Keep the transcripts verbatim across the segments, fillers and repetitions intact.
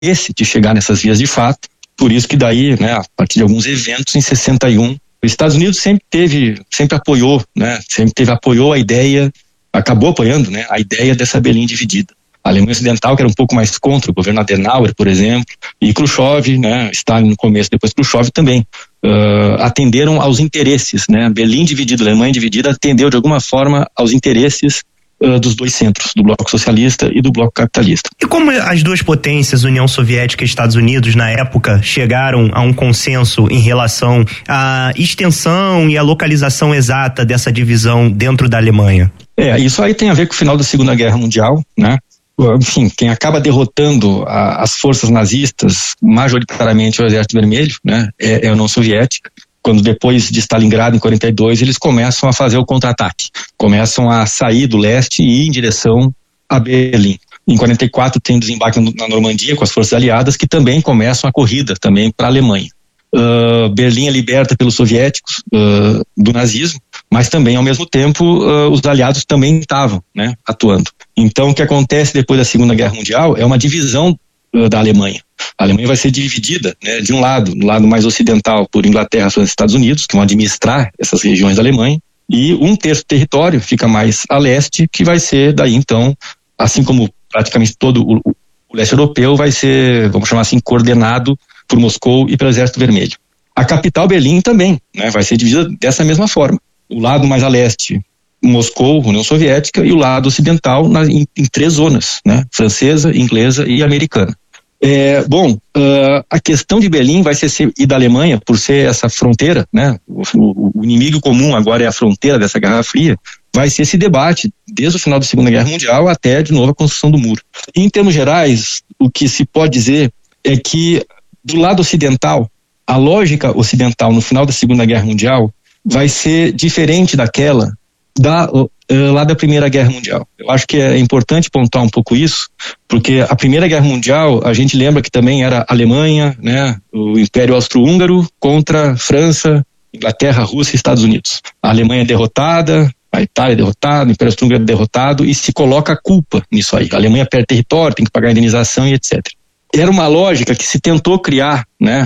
interesse de chegar nessas vias de fato. Por isso que daí, né, a partir de alguns eventos em sessenta e um, os Estados Unidos sempre teve, sempre apoiou, né, sempre teve, apoiou a ideia, acabou apoiando, né, a ideia dessa Berlim dividida. A Alemanha Ocidental, que era um pouco mais contra o governo Adenauer, por exemplo, e Khrushchev, né, Stalin no começo, depois Khrushchev também, uh, atenderam aos interesses, né, Berlim dividida, Alemanha dividida, atendeu de alguma forma aos interesses uh, dos dois centros, do bloco socialista e do bloco capitalista. E como as duas potências, União Soviética e Estados Unidos, na época, chegaram a um consenso em relação à extensão e à localização exata dessa divisão dentro da Alemanha? É, isso aí tem a ver com o final da Segunda Guerra Mundial, né? Enfim, quem acaba derrotando a, as forças nazistas, majoritariamente o Exército Vermelho, né, é, é a União Soviética. Quando depois de Stalingrado, em quarenta e dois, eles começam a fazer o contra-ataque, começam a sair do leste e ir em direção a Berlim. Em quarenta e quatro tem o desembarque na Normandia com as forças aliadas, que também começam a corrida também para a Alemanha. Uh, Berlim é liberta pelos soviéticos uh, do nazismo, mas também ao mesmo tempo uh, os aliados também estavam, né, atuando. Então o que acontece depois da Segunda Guerra Mundial é uma divisão uh, da Alemanha. A Alemanha vai ser dividida, né, de um lado, no lado mais ocidental por Inglaterra, França e Estados Unidos, que vão administrar essas regiões da Alemanha, e um terço do território fica mais a leste, que vai ser daí então, assim como praticamente todo o, o leste europeu vai ser, vamos chamar assim, coordenado por Moscou e pelo Exército Vermelho. A capital, Berlim, também, né, vai ser dividida dessa mesma forma. O lado mais a leste, Moscou, União Soviética, e o lado ocidental na, em, em três zonas, né, francesa, inglesa e americana. É, bom, uh, a questão de Berlim vai ser, e da Alemanha, por ser essa fronteira, né, o, o, o inimigo comum agora é a fronteira dessa Guerra Fria, vai ser esse debate desde o final da Segunda Guerra Mundial até, de novo, a construção do muro. Em termos gerais, o que se pode dizer é que do lado ocidental, a lógica ocidental no final da Segunda Guerra Mundial vai ser diferente daquela da, uh, lá da Primeira Guerra Mundial. Eu acho que é importante pontuar um pouco isso, porque a Primeira Guerra Mundial, a gente lembra que também era Alemanha, né, o Império Austro-Húngaro contra França, Inglaterra, Rússia e Estados Unidos. A Alemanha é derrotada, a Itália é derrotada, o Império Austro-Húngaro é derrotado, e se coloca a culpa nisso aí. A Alemanha perde território, tem que pagar indenização e etcétera. Era uma lógica que se tentou criar, né,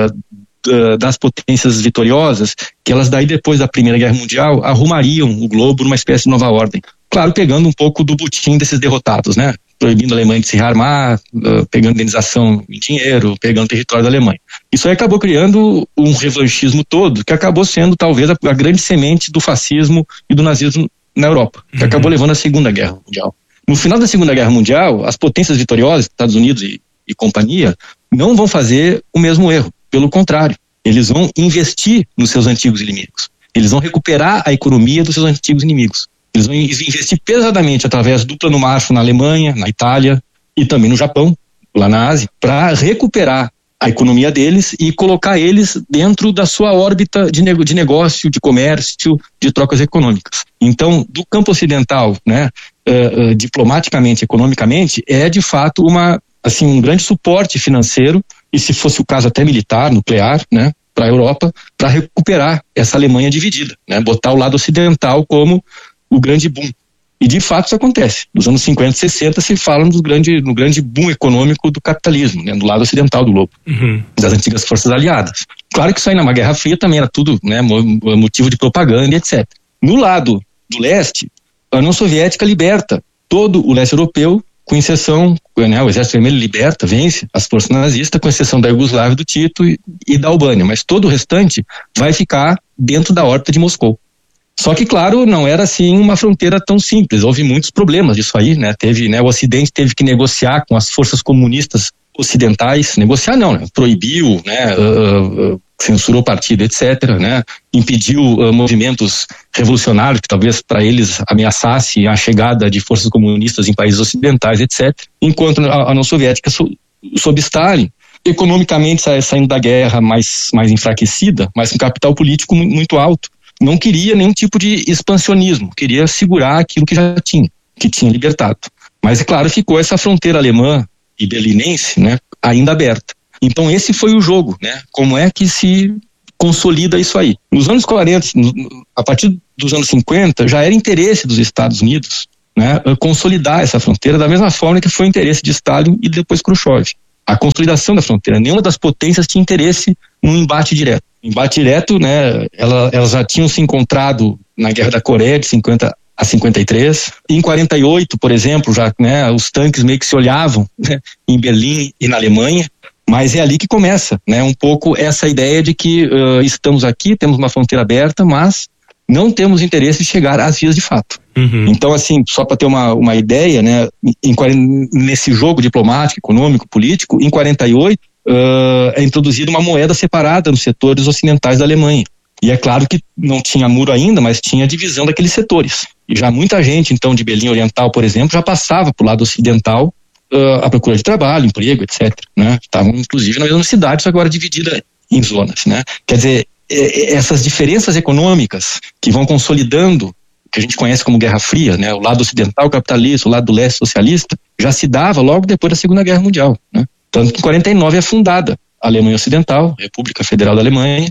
uh, das potências vitoriosas, que elas daí depois da Primeira Guerra Mundial arrumariam o globo numa espécie de nova ordem. Claro, pegando um pouco do butim desses derrotados, né, proibindo a Alemanha de se rearmar, uh, pegando indenização em dinheiro, pegando território da Alemanha. Isso aí acabou criando um revanchismo todo, que acabou sendo talvez a, a grande semente do fascismo e do nazismo na Europa, que uhum. acabou levando à Segunda Guerra Mundial. No final da Segunda Guerra Mundial, as potências vitoriosas, Estados Unidos e e companhia, não vão fazer o mesmo erro. Pelo contrário, eles vão investir nos seus antigos inimigos. Eles vão recuperar a economia dos seus antigos inimigos. Eles vão investir pesadamente através do Plano Marshall na Alemanha, na Itália e também no Japão, lá na Ásia, para recuperar a economia deles e colocar eles dentro da sua órbita de, nego- de negócio, de comércio, de trocas econômicas. Então, do campo ocidental, né, uh, uh, diplomaticamente, economicamente, é de fato uma assim, um grande suporte financeiro, e se fosse o caso até militar, nuclear, né, para a Europa, para recuperar essa Alemanha dividida, né, botar o lado ocidental como o grande boom. E de fato isso acontece. Nos anos cinquenta e sessenta se fala no grande, no grande boom econômico do capitalismo, né, do lado ocidental do globo, uhum. das antigas forças aliadas. Claro que isso aí na Guerra Fria também era tudo, né, motivo de propaganda e etcétera. No lado do leste, a União Soviética liberta todo o leste europeu, com exceção, né, o Exército Vermelho liberta, vence as forças nazistas, com exceção da Iugoslávia, do Tito e, e da Albânia, mas todo o restante vai ficar dentro da órbita de Moscou. Só que, claro, não era assim uma fronteira tão simples, houve muitos problemas disso aí, né, teve, né, o Ocidente teve que negociar com as forças comunistas ocidentais, negociar não, né, proibiu, né, uh, uh, censurou o partido, etcétera, né, impediu uh, movimentos revolucionários que talvez para eles ameaçasse a chegada de forças comunistas em países ocidentais, etcétera. Enquanto a União Soviética, sob Stalin, economicamente saindo da guerra mais, mais enfraquecida, mas com capital político muito alto, não queria nenhum tipo de expansionismo, queria segurar aquilo que já tinha, que tinha libertado. Mas, é claro, ficou essa fronteira alemã e berlinense, né, ainda aberta. Então esse foi o jogo, né? Como é que se consolida isso aí? Nos anos quarenta, a partir dos anos cinquenta, já era interesse dos Estados Unidos, né, consolidar essa fronteira da mesma forma que foi interesse de Stalin e depois Khrushchev. a consolidação da fronteira. Nenhuma das potências tinha interesse num embate direto. Embate direto, né, ela, elas já tinham se encontrado na Guerra da Coreia de cinquenta a cinquenta e três. Em quarenta e oito, por exemplo, já, né, os tanques meio que se olhavam, né, em Berlim e na Alemanha. Mas é ali que começa, né, um pouco essa ideia de que uh, estamos aqui, temos uma fronteira aberta, mas não temos interesse de chegar às vias de fato. Uhum. Então, assim, só para ter uma, uma ideia, né, em, nesse jogo diplomático, econômico, político, em quarenta e oito uh, é introduzida uma moeda separada nos setores ocidentais da Alemanha. E é claro que não tinha muro ainda, mas tinha divisão daqueles setores. E já muita gente, então, de Berlim Oriental, por exemplo, já passava para o lado ocidental uh, à procura de trabalho, emprego, etcétera. Né? Estavam, inclusive, na mesma cidade, só agora dividida em zonas. Né? Quer dizer, essas diferenças econômicas que vão consolidando o que a gente conhece como Guerra Fria, né? O lado ocidental capitalista, o lado do leste socialista, já se dava logo depois da Segunda Guerra Mundial. Né? Tanto que em quarenta e nove é fundada a Alemanha Ocidental, República Federal da Alemanha,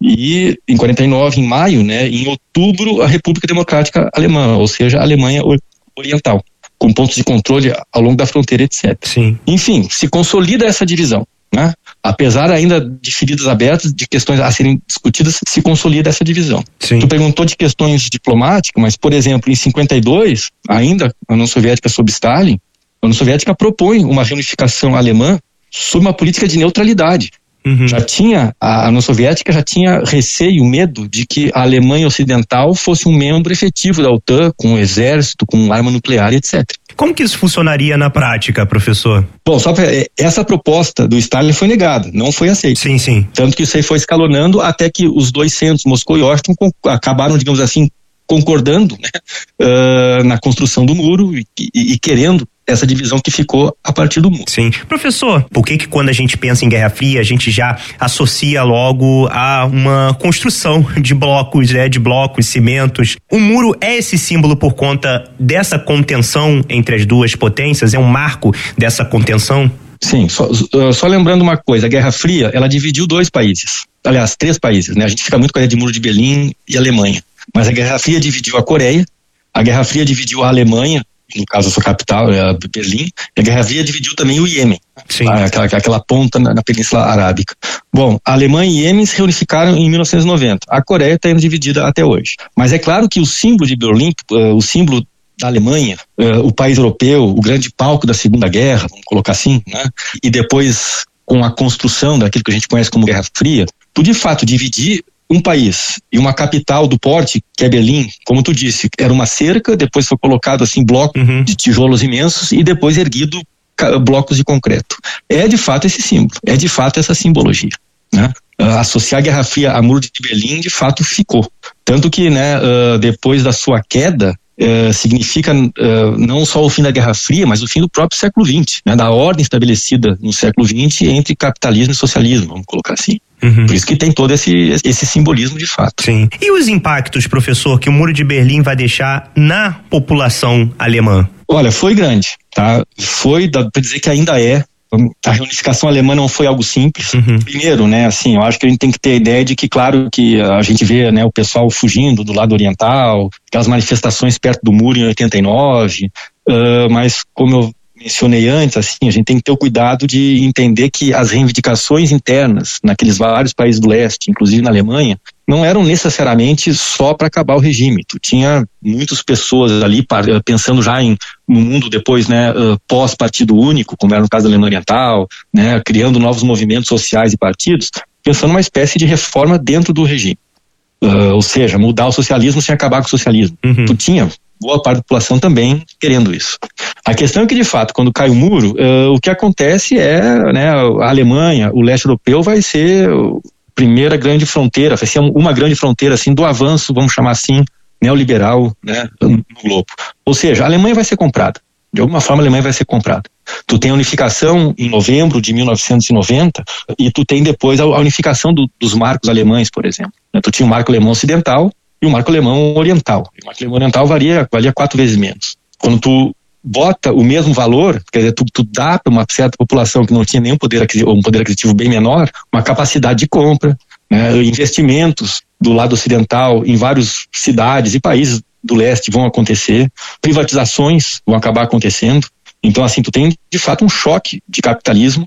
e em quarenta e nove, em maio, né, em outubro, a República Democrática Alemã, ou seja, a Alemanha Oriental, com pontos de controle ao longo da fronteira, etcétera. Sim. Enfim, se consolida essa divisão. Né? Apesar ainda de feridas abertas, de questões a serem discutidas, se consolida essa divisão. Sim. Tu perguntou de questões diplomáticas, mas, por exemplo, em cinquenta e dois, ainda a União Soviética sob Stalin, a União Soviética propõe uma reunificação alemã sob uma política de neutralidade. Uhum. Já tinha, a União Soviética já tinha receio, medo de que a Alemanha Ocidental fosse um membro efetivo da OTAN, com um exército, com arma nuclear, etcétera. Como que isso funcionaria na prática, professor? Bom, só pra, essa proposta do Stalin foi negada, não foi aceita. Sim, sim. Tanto que isso aí foi escalonando até que os dois centros, Moscou e Washington, acabaram, digamos assim, concordando, né, uh, na construção do muro e, e, e querendo essa divisão que ficou a partir do muro. Sim. Professor, por que que quando a gente pensa em Guerra Fria, a gente já associa logo a uma construção de blocos, né, de blocos, cimentos? O muro é esse símbolo por conta dessa contenção entre as duas potências? É um marco dessa contenção? Sim, só, só lembrando uma coisa, a Guerra Fria, ela dividiu dois países, aliás, três países, né? A gente fica muito com a ideia de muro de Berlim e Alemanha, mas a Guerra Fria dividiu a Coreia, a Guerra Fria dividiu a Alemanha, no caso a sua capital, é a Berlim, e a Guerra Fria dividiu também o Iêmen, aquela, aquela ponta na, na Península Arábica. Bom, a Alemanha e Iêmen se reunificaram em mil novecentos e noventa, a Coreia está indo dividida até hoje. Mas é claro que o símbolo de Berlim, uh, o símbolo da Alemanha, uh, o país europeu, o grande palco da Segunda Guerra, vamos colocar assim, né? E depois com a construção daquilo que a gente conhece como Guerra Fria, por de fato dividir um país e uma capital do porte, que é Berlim, como tu disse, era uma cerca, depois foi colocado assim bloco uhum. de tijolos imensos e depois erguido blocos de concreto. É de fato esse símbolo, é de fato essa simbologia, né? Uh, associar a Guerra Fria a muro de Berlim de fato ficou, tanto que, né, uh, depois da sua queda, Uh, significa uh, não só o fim da Guerra Fria, mas o fim do próprio século vinte, né, da ordem estabelecida no século vinte entre capitalismo e socialismo, vamos colocar assim. Uhum. Por isso que tem todo esse, esse simbolismo de fato. Sim. E os impactos, professor, que o Muro de Berlim vai deixar na população alemã? Olha, foi grande, tá? Foi, dá pra dizer que ainda é. A reunificação alemã não foi algo simples. Uhum. Primeiro, né, assim, eu acho que a gente tem que ter a ideia de que, claro, que a gente vê, né, o pessoal fugindo do lado oriental, aquelas manifestações perto do muro em oitenta e nove, uh, mas como eu mencionei antes, assim, a gente tem que ter o cuidado de entender que as reivindicações internas naqueles vários países do leste, inclusive na Alemanha, não eram necessariamente só para acabar o regime. Tu tinha muitas pessoas ali pensando já em, no mundo depois, né, pós-partido único, como era no caso da Alemanha Oriental, né, criando novos movimentos sociais e partidos, pensando numa espécie de reforma dentro do regime. Uh, ou seja, mudar o socialismo sem acabar com o socialismo. Uhum. Tu tinha boa parte da população também querendo isso. A questão é que, de fato, quando cai o muro, uh, o que acontece é, né, a Alemanha, o leste europeu vai ser a primeira grande fronteira, vai ser uma grande fronteira, assim, do avanço, vamos chamar assim, neoliberal, né, no globo. Ou seja, a Alemanha vai ser comprada. De alguma forma a Alemanha vai ser comprada. Tu tem a unificação em novembro de mil novecentos e noventa e tu tem depois a unificação do, dos marcos alemães, por exemplo. Tu tinha o marco alemão ocidental e o marco alemão oriental. O marco alemão oriental valia, valia quatro vezes menos. Quando tu bota o mesmo valor, quer dizer, tu, tu dá para uma certa população que não tinha nenhum poder aquisitivo, ou um poder aquisitivo bem menor, uma capacidade de compra, né, investimentos do lado ocidental em várias cidades e países do leste vão acontecer, privatizações vão acabar acontecendo. Então, assim, tu tem de fato um choque de capitalismo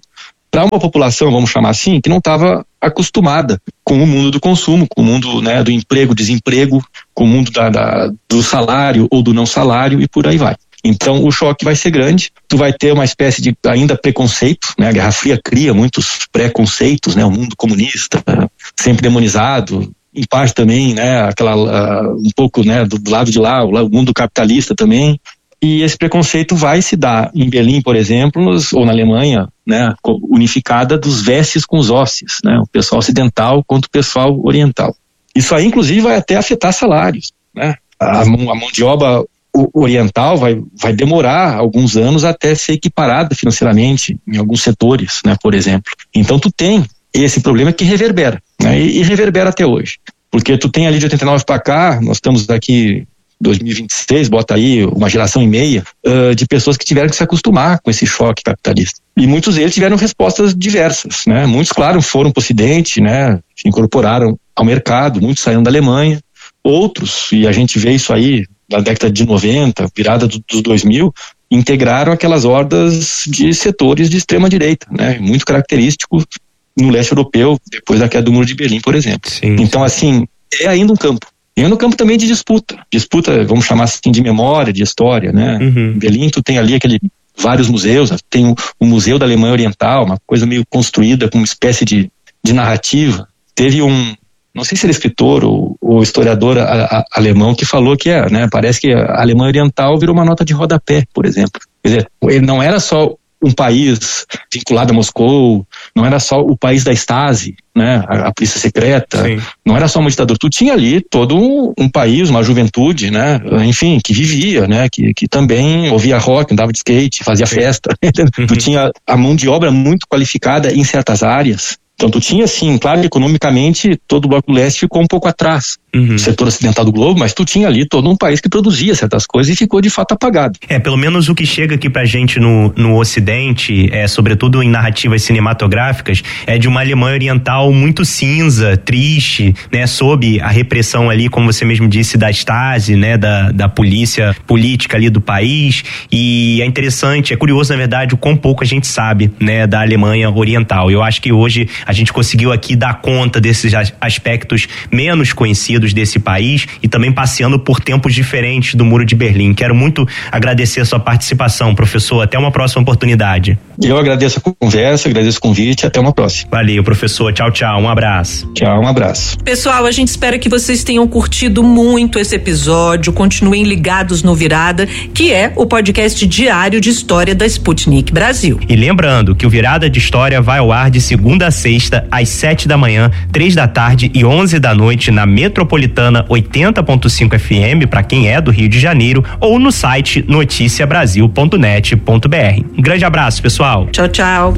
para uma população, vamos chamar assim, que não estava acostumada com o mundo do consumo, com o mundo, né, do emprego, desemprego, com o mundo da, da, do salário ou do não salário e por aí vai. Então o choque vai ser grande, tu vai ter uma espécie de ainda preconceito, né? A Guerra Fria cria muitos preconceitos, né? O mundo comunista, sempre demonizado, em parte também, né? Aquela, uh, um pouco, né? Do, do lado de lá, o mundo capitalista também. E esse preconceito vai se dar em Berlim, por exemplo, nos, ou na Alemanha, né? Unificada dos vestes com os ossos, né? O pessoal ocidental contra o pessoal oriental. Isso aí, inclusive, vai até afetar salários, né? A mão, a mão de obra oriental vai, vai demorar alguns anos até ser equiparada financeiramente em alguns setores, né, por exemplo. Então tu tem esse problema que reverbera, né, e, e reverbera até hoje. Porque tu tem ali de oitenta e nove para cá, nós estamos daqui dois mil e vinte e seis, bota aí uma geração e meia uh, de pessoas que tiveram que se acostumar com esse choque capitalista. E muitos deles tiveram respostas diversas, né? Muitos, claro, foram para o Ocidente, né, se incorporaram ao mercado, muitos saíram da Alemanha, outros, e a gente vê isso aí na década de noventa, virada do, dos dois mil, integraram aquelas hordas de setores de extrema direita, né? Muito característico no leste europeu, depois da queda do Muro de Berlim, por exemplo. Sim. Então, assim, é ainda um campo. E é um campo também de disputa. Disputa, vamos chamar assim, de memória, de história, né? Uhum. Em Berlim, tu tem ali aquele, vários museus, tem o, o Museu da Alemanha Oriental, uma coisa meio construída com uma espécie de, de narrativa. Teve um, não sei se ele é escritor ou, ou historiador a, a, alemão que falou que é, né, parece que a Alemanha Oriental virou uma nota de rodapé, por exemplo. Quer dizer, ele não era só um país vinculado a Moscou, não era só o país da Stasi, né, a, a polícia secreta, sim, não era só uma ditadura. Tu tinha ali todo um, um país, uma juventude, né, enfim, que vivia, né, que, que também ouvia rock, andava de skate, fazia sim, festa. Uhum. Tu tinha a mão de obra muito qualificada em certas áreas. Então tu tinha, assim, claro, economicamente todo o Bloco do Leste ficou um pouco atrás, uhum, do setor ocidental do globo, mas tu tinha ali todo um país que produzia certas coisas e ficou de fato apagado. É, pelo menos o que chega aqui pra gente no, no Ocidente, é, sobretudo em narrativas cinematográficas, é de uma Alemanha Oriental muito cinza, triste, né, sob a repressão ali, como você mesmo disse, da Stasi, né, da, da polícia política ali do país. E é interessante, é curioso, na verdade, o quão pouco a gente sabe, né, da Alemanha Oriental. Eu acho que hoje a gente conseguiu aqui dar conta desses aspectos menos conhecidos desse país e também passeando por tempos diferentes do Muro de Berlim. Quero muito agradecer a sua participação, professor. Até uma próxima oportunidade. Eu agradeço a conversa, agradeço o convite. Até uma próxima. Valeu, professor. Tchau, tchau. Um abraço. Tchau, um abraço. Pessoal, a gente espera que vocês tenham curtido muito esse episódio. Continuem ligados no Virada, que é o podcast diário de história da Sputnik Brasil. E lembrando que o Virada de História vai ao ar de segunda a sexta, às sete da manhã, três da tarde e onze da noite na Metropolitana oitenta ponto cinco F M para quem é do Rio de Janeiro ou no site noticia brasil ponto net ponto b r. Um grande abraço, pessoal. Tchau, tchau.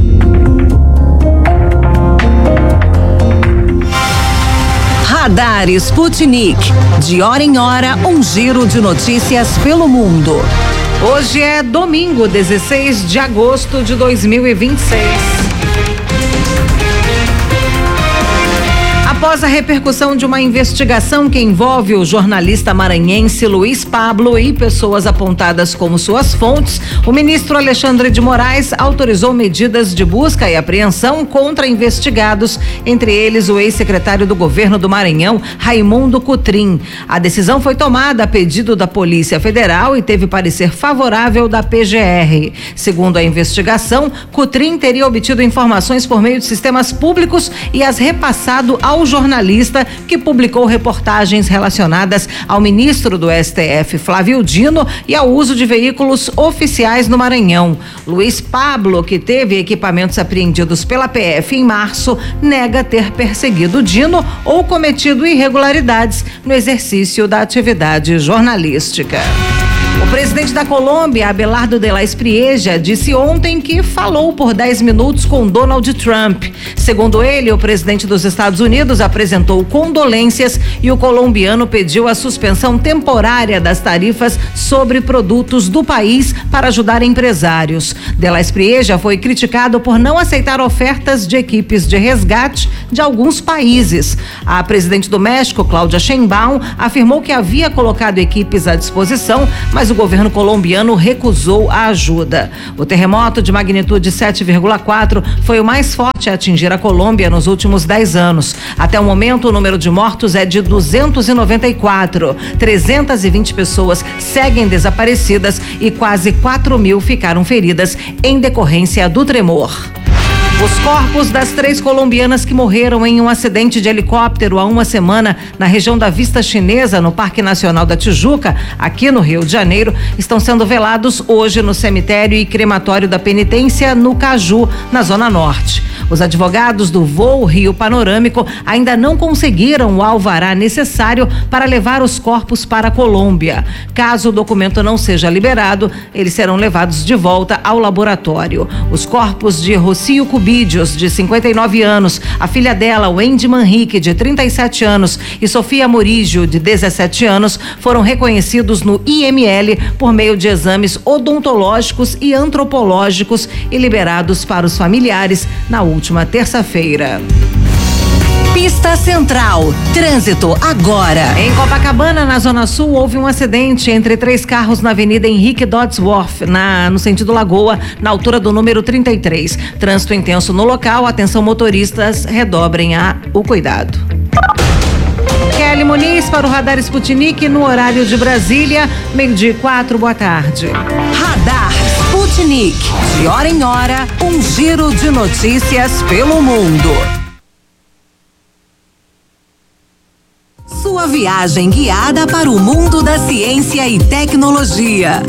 Radar Sputnik. De hora em hora, um giro de notícias pelo mundo. Hoje é domingo, dezesseis de agosto de dois mil e vinte e seis. Após a repercussão de uma investigação que envolve o jornalista maranhense Luiz Pablo e pessoas apontadas como suas fontes, o ministro Alexandre de Moraes autorizou medidas de busca e apreensão contra investigados, entre eles o ex-secretário do governo do Maranhão, Raimundo Cotrim. A decisão foi tomada a pedido da Polícia Federal e teve parecer favorável da P G R. Segundo a investigação, Cotrim teria obtido informações por meio de sistemas públicos e as repassado ao jornalista que publicou reportagens relacionadas ao ministro do S T F, Flávio Dino, e ao uso de veículos oficiais no Maranhão. Luiz Pablo, que teve equipamentos apreendidos pela P F em março, nega ter perseguido Dino ou cometido irregularidades no exercício da atividade jornalística. O presidente da Colômbia, Abelardo de la Espriella, disse ontem que falou por dez minutos com Donald Trump. Segundo ele, o presidente dos Estados Unidos apresentou condolências e o colombiano pediu a suspensão temporária das tarifas sobre produtos do país para ajudar empresários. De la Espriella foi criticado por não aceitar ofertas de equipes de resgate de alguns países. A presidente do México, Cláudia Sheinbaum, afirmou que havia colocado equipes à disposição, mas o governo colombiano recusou a ajuda. O terremoto de magnitude sete vírgula quatro foi o mais forte a atingir a Colômbia nos últimos dez anos. Até o momento, o número de mortos é de duzentos e noventa e quatro. trezentas e vinte pessoas seguem desaparecidas e quase quatro mil ficaram feridas em decorrência do tremor. Os corpos das três colombianas que morreram em um acidente de helicóptero há uma semana na região da Vista Chinesa, no Parque Nacional da Tijuca, aqui no Rio de Janeiro, estão sendo velados hoje no cemitério e crematório da Penitência, no Caju, na Zona Norte. Os advogados do Voo Rio Panorâmico ainda não conseguiram o alvará necessário para levar os corpos para a Colômbia. Caso o documento não seja liberado, eles serão levados de volta ao laboratório. Os corpos de Rocio Cubídios, de cinquenta e nove anos, a filha dela, Wendy Manrique, de trinta e sete anos, e Sofia Morígio, de dezessete anos, foram reconhecidos no I M L por meio de exames odontológicos e antropológicos e liberados para os familiares na última terça-feira. Pista Central, trânsito agora. Em Copacabana, na Zona Sul, houve um acidente entre três carros na Avenida Henrique Dodsworth, na, no sentido Lagoa, na altura do número trinta e três. Trânsito intenso no local, atenção motoristas, redobrem a, o cuidado. Kelly Muniz para o Radar Sputnik no horário de Brasília, meio-dia e quatro, boa tarde. Radar Sputnik, de hora em hora, um giro de notícias pelo mundo. Sua viagem guiada para o mundo da ciência e tecnologia.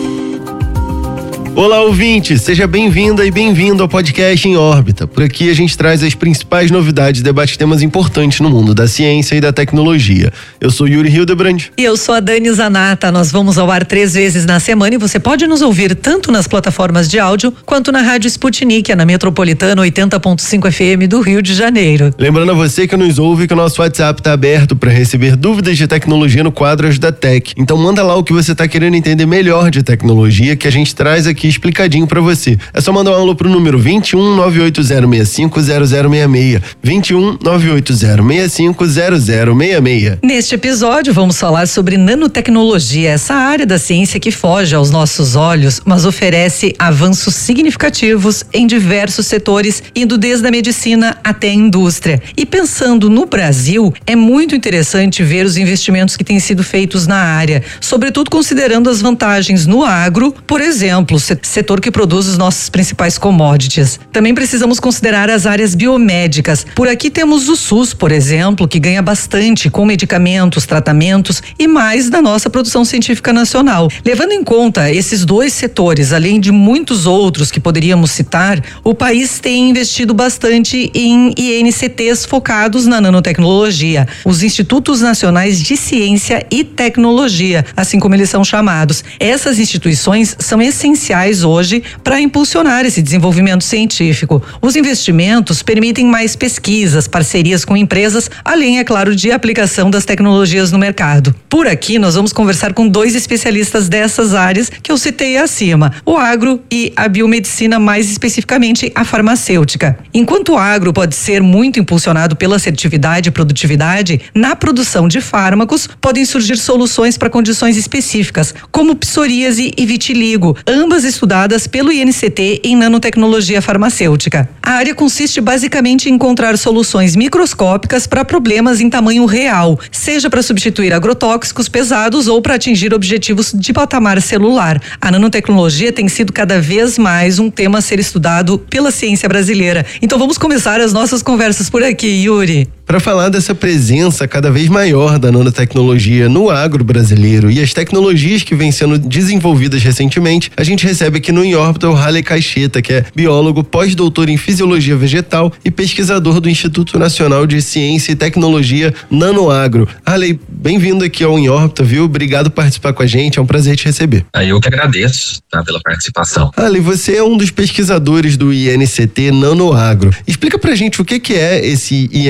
Olá, ouvinte, seja bem-vinda e bem-vindo ao podcast Em Órbita. Por aqui a gente traz as principais novidades e debate temas importantes no mundo da ciência e da tecnologia. Eu sou Yuri Hildebrand. E eu sou a Dani Zanata. Nós vamos ao ar três vezes na semana e você pode nos ouvir tanto nas plataformas de áudio quanto na Rádio Sputnik, na Metropolitana oitenta ponto cinco F M do Rio de Janeiro. Lembrando a você que nos ouve que o nosso WhatsApp está aberto para receber dúvidas de tecnologia no quadro Ajuda Tech. Então manda lá o que você está querendo entender melhor de tecnologia que a gente traz aqui explicadinho pra você. É só mandar um alô pro número vinte e um, nove oito zero seis cinco, zero zero seis seis. vinte e um, nove oito zero seis cinco, zero zero seis seis. Neste episódio vamos falar sobre nanotecnologia, essa área da ciência que foge aos nossos olhos, mas oferece avanços significativos em diversos setores, indo desde a medicina até a indústria. E pensando no Brasil, é muito interessante ver os investimentos que têm sido feitos na área, sobretudo considerando as vantagens no agro, por exemplo, setor que produz os nossos principais commodities. Também precisamos considerar as áreas biomédicas. Por aqui temos o SUS, por exemplo, que ganha bastante com medicamentos, tratamentos e mais da nossa produção científica nacional. Levando em conta esses dois setores, além de muitos outros que poderíamos citar, o país tem investido bastante em I N C Ts focados na nanotecnologia, os Institutos Nacionais de Ciência e Tecnologia, assim como eles são chamados. Essas instituições são essenciais hoje para impulsionar esse desenvolvimento científico. Os investimentos permitem mais pesquisas, parcerias com empresas, além, é claro, de aplicação das tecnologias no mercado. Por aqui nós vamos conversar com dois especialistas dessas áreas que eu citei acima, o agro e a biomedicina, mais especificamente a farmacêutica. Enquanto o agro pode ser muito impulsionado pela assertividade e produtividade, na produção de fármacos podem surgir soluções para condições específicas, como psoríase e vitiligo, ambas estudadas pelo I N C T em nanotecnologia farmacêutica. A área consiste basicamente em encontrar soluções microscópicas para problemas em tamanho real, seja para substituir agrotóxicos pesados ou para atingir objetivos de patamar celular. A nanotecnologia tem sido cada vez mais um tema a ser estudado pela ciência brasileira. Então vamos começar as nossas conversas por aqui, Yuri. Para falar dessa presença cada vez maior da nanotecnologia no agro brasileiro e as tecnologias que vêm sendo desenvolvidas recentemente, a gente recebe aqui no Em Órbita o Halley Caixeta, que é biólogo, pós-doutor em fisiologia vegetal e pesquisador do Instituto Nacional de Ciência e Tecnologia Nanoagro. Halley, bem-vindo aqui ao Em Órbita, viu? Obrigado por participar com a gente, é um prazer te receber. Eu que agradeço, tá, pela participação. Halley, você é um dos pesquisadores do I N C T Nanoagro. Explica pra gente o que que é esse I N C T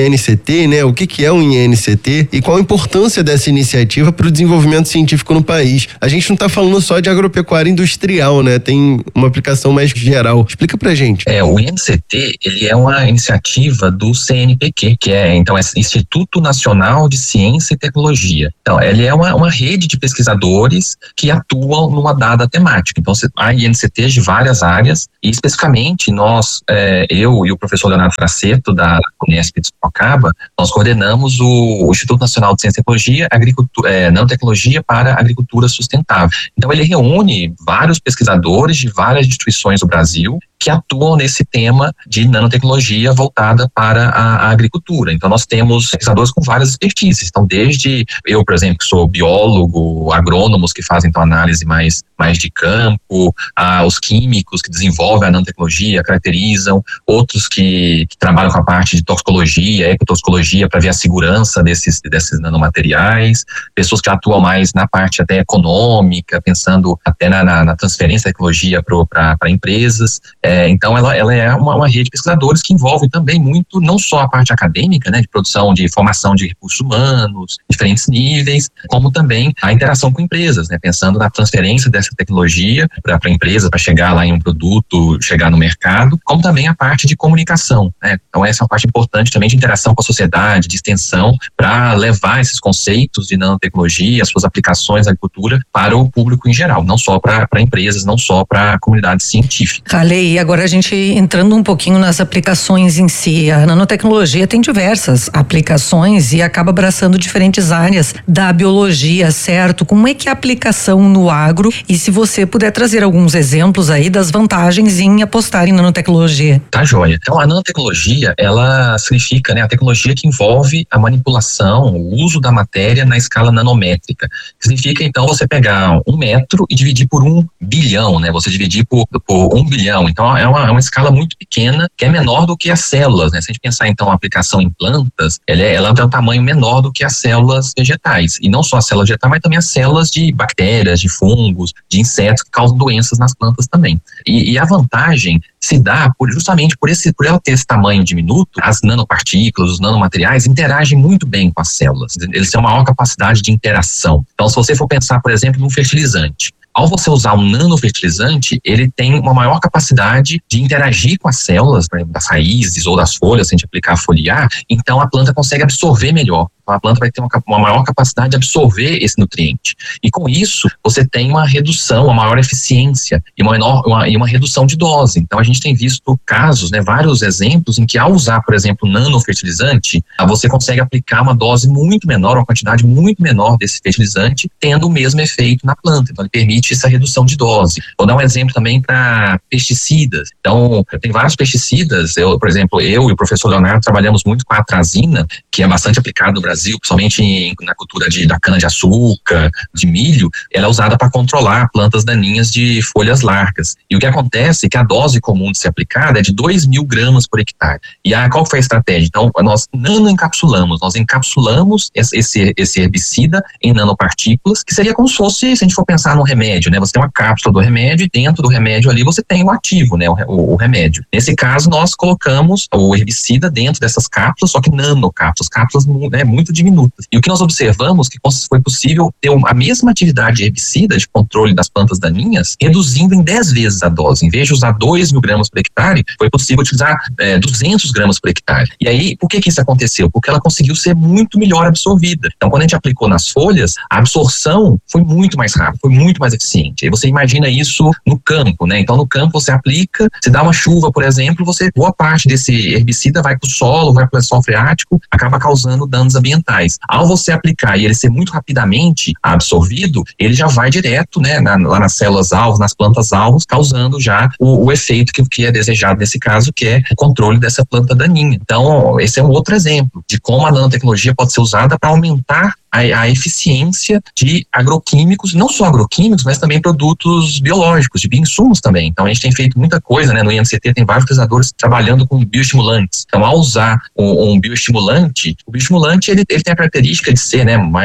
T, né? O que que é um I N C T e qual a importância dessa iniciativa para o desenvolvimento científico no país. A gente não está falando só de agropecuária industrial, né? Tem uma aplicação mais geral. Explica pra gente. É, o I N C T, ele é uma iniciativa do C N P Q, que é, então, é Instituto Nacional de Ciência e Tecnologia. Então, ele é uma, uma rede de pesquisadores que atuam numa dada temática. Então, há I N C Ts de várias áreas e, especificamente, nós, é, eu e o professor Leonardo Fraceto, da Unesp de Sorocaba, nós coordenamos o, o Instituto Nacional de Ciência e Tecnologia, agricultura, é, nanotecnologia para agricultura sustentável. Então, ele reúne vários pesquisadores de várias instituições do Brasil que atuam nesse tema de nanotecnologia voltada para a, a agricultura. Então, nós temos pesquisadores com várias expertises. Então, desde eu, por exemplo, que sou biólogo, agrônomos que fazem então análise mais, mais de campo, a, os químicos que desenvolvem a nanotecnologia, caracterizam, outros que, que trabalham com a parte de toxicologia, ecotoxicologia, para ver a segurança desses, desses nanomateriais, pessoas que atuam mais na parte até econômica, pensando até na, na, na transferência da tecnologia para empresas. É, então, ela, ela é uma, uma rede de pesquisadores que envolve também muito, não só a parte acadêmica, né, de produção, de formação de recursos humanos, diferentes níveis, como também a interação com empresas, né, pensando na transferência dessa tecnologia para a empresa, para chegar lá em um produto, chegar no mercado, como também a parte de comunicação, né. Então, essa é uma parte importante também de interação com a sociedade, de extensão, para levar esses conceitos de nanotecnologia, as suas aplicações na agricultura para o público em geral, não só para empresas, não só para a comunidade científica. Haley, agora a gente entrando um pouquinho nas aplicações em si, a nanotecnologia tem diversas aplicações e acaba abraçando diferentes áreas da biologia, certo? Como é que é a aplicação no agro e se você puder trazer alguns exemplos aí das vantagens em apostar em nanotecnologia. Tá joia. Então a nanotecnologia, ela significa, né, a tecnologia que envolve a manipulação, o uso da matéria na escala nanométrica. Significa então você pegar um metro e dividir por um bilhão, né? Você dividir por, por um bilhão. Então é uma, é uma escala muito pequena, que é menor do que as células, né? Se a gente pensar então a aplicação em plantas, ela, é, ela tem um tamanho menor do que as células vegetais. E não só as células vegetais, mas também as células de bactérias, de fungos, de insetos que causam doenças nas plantas também. E, e a vantagem se dá por, justamente por, esse, por ela ter esse tamanho diminuto, as nanopartículas, os nanomateriais interagem muito bem com as células. Eles têm uma maior capacidade de interação. Então, se você for pensar, por exemplo, num fertilizante, ao você usar um nanofertilizante, ele tem uma maior capacidade de interagir com as células, por exemplo, das raízes ou das folhas, se a gente aplicar foliar, então a planta consegue absorver melhor. Então a planta vai ter uma, uma maior capacidade de absorver esse nutriente. E com isso, você tem uma redução, uma maior eficiência e uma, menor, uma, e uma redução de dose. Então a gente tem visto casos, né, vários exemplos em que ao usar, por exemplo, nanofertilizante, você consegue aplicar uma dose muito menor, uma quantidade muito menor desse fertilizante, tendo o mesmo efeito na planta. Então ele permite essa redução de dose. Vou dar um exemplo também para pesticidas. Então, tem vários pesticidas, eu, por exemplo, eu e o professor Leonardo trabalhamos muito com a atrazina, que é bastante aplicada no Brasil, principalmente em, na cultura de, da cana-de-açúcar, de milho. Ela é usada para controlar plantas daninhas de folhas largas. E o que acontece é que a dose comum de ser aplicada é de dois mil gramas por hectare. E a, qual foi a estratégia? Então, nós nanoencapsulamos, nós encapsulamos esse, esse herbicida em nanopartículas, que seria como se fosse, se a gente for pensar num remédio, né? Você tem uma cápsula do remédio e dentro do remédio ali você tem o ativo, né? O, o, o remédio. Nesse caso, nós colocamos o herbicida dentro dessas cápsulas, só que nanocápsulas, cápsulas, né, muito diminutas. E o que nós observamos que foi possível ter a mesma atividade de herbicida, de controle das plantas daninhas, reduzindo em dez vezes a dose. Em vez de usar dois mil gramas por hectare, foi possível utilizar é, duzentos gramas por hectare. E aí, por que que isso aconteceu? Porque ela conseguiu ser muito melhor absorvida. Então, quando a gente aplicou nas folhas, a absorção foi muito mais rápida, foi muito mais eficiente. Aí você imagina isso no campo, né? Então no campo você aplica, se dá uma chuva, por exemplo, você, boa parte desse herbicida vai para o solo, vai para o lençol freático, acaba causando danos ambientais. Ao você aplicar e ele ser muito rapidamente absorvido, ele já vai direto, né, na, lá nas células alvos, nas plantas alvos, causando já o, o efeito que, que é desejado nesse caso, que é o controle dessa planta daninha. Então esse é um outro exemplo de como a nanotecnologia pode ser usada para aumentar a, a eficiência de agroquímicos, não só agroquímicos, mas também produtos biológicos, de bioinsumos também. Então a gente tem feito muita coisa, né? No I N C T tem vários pesquisadores trabalhando com bioestimulantes. Então ao usar um, um bioestimulante, o bioestimulante ele, ele tem a característica de ser, né, mais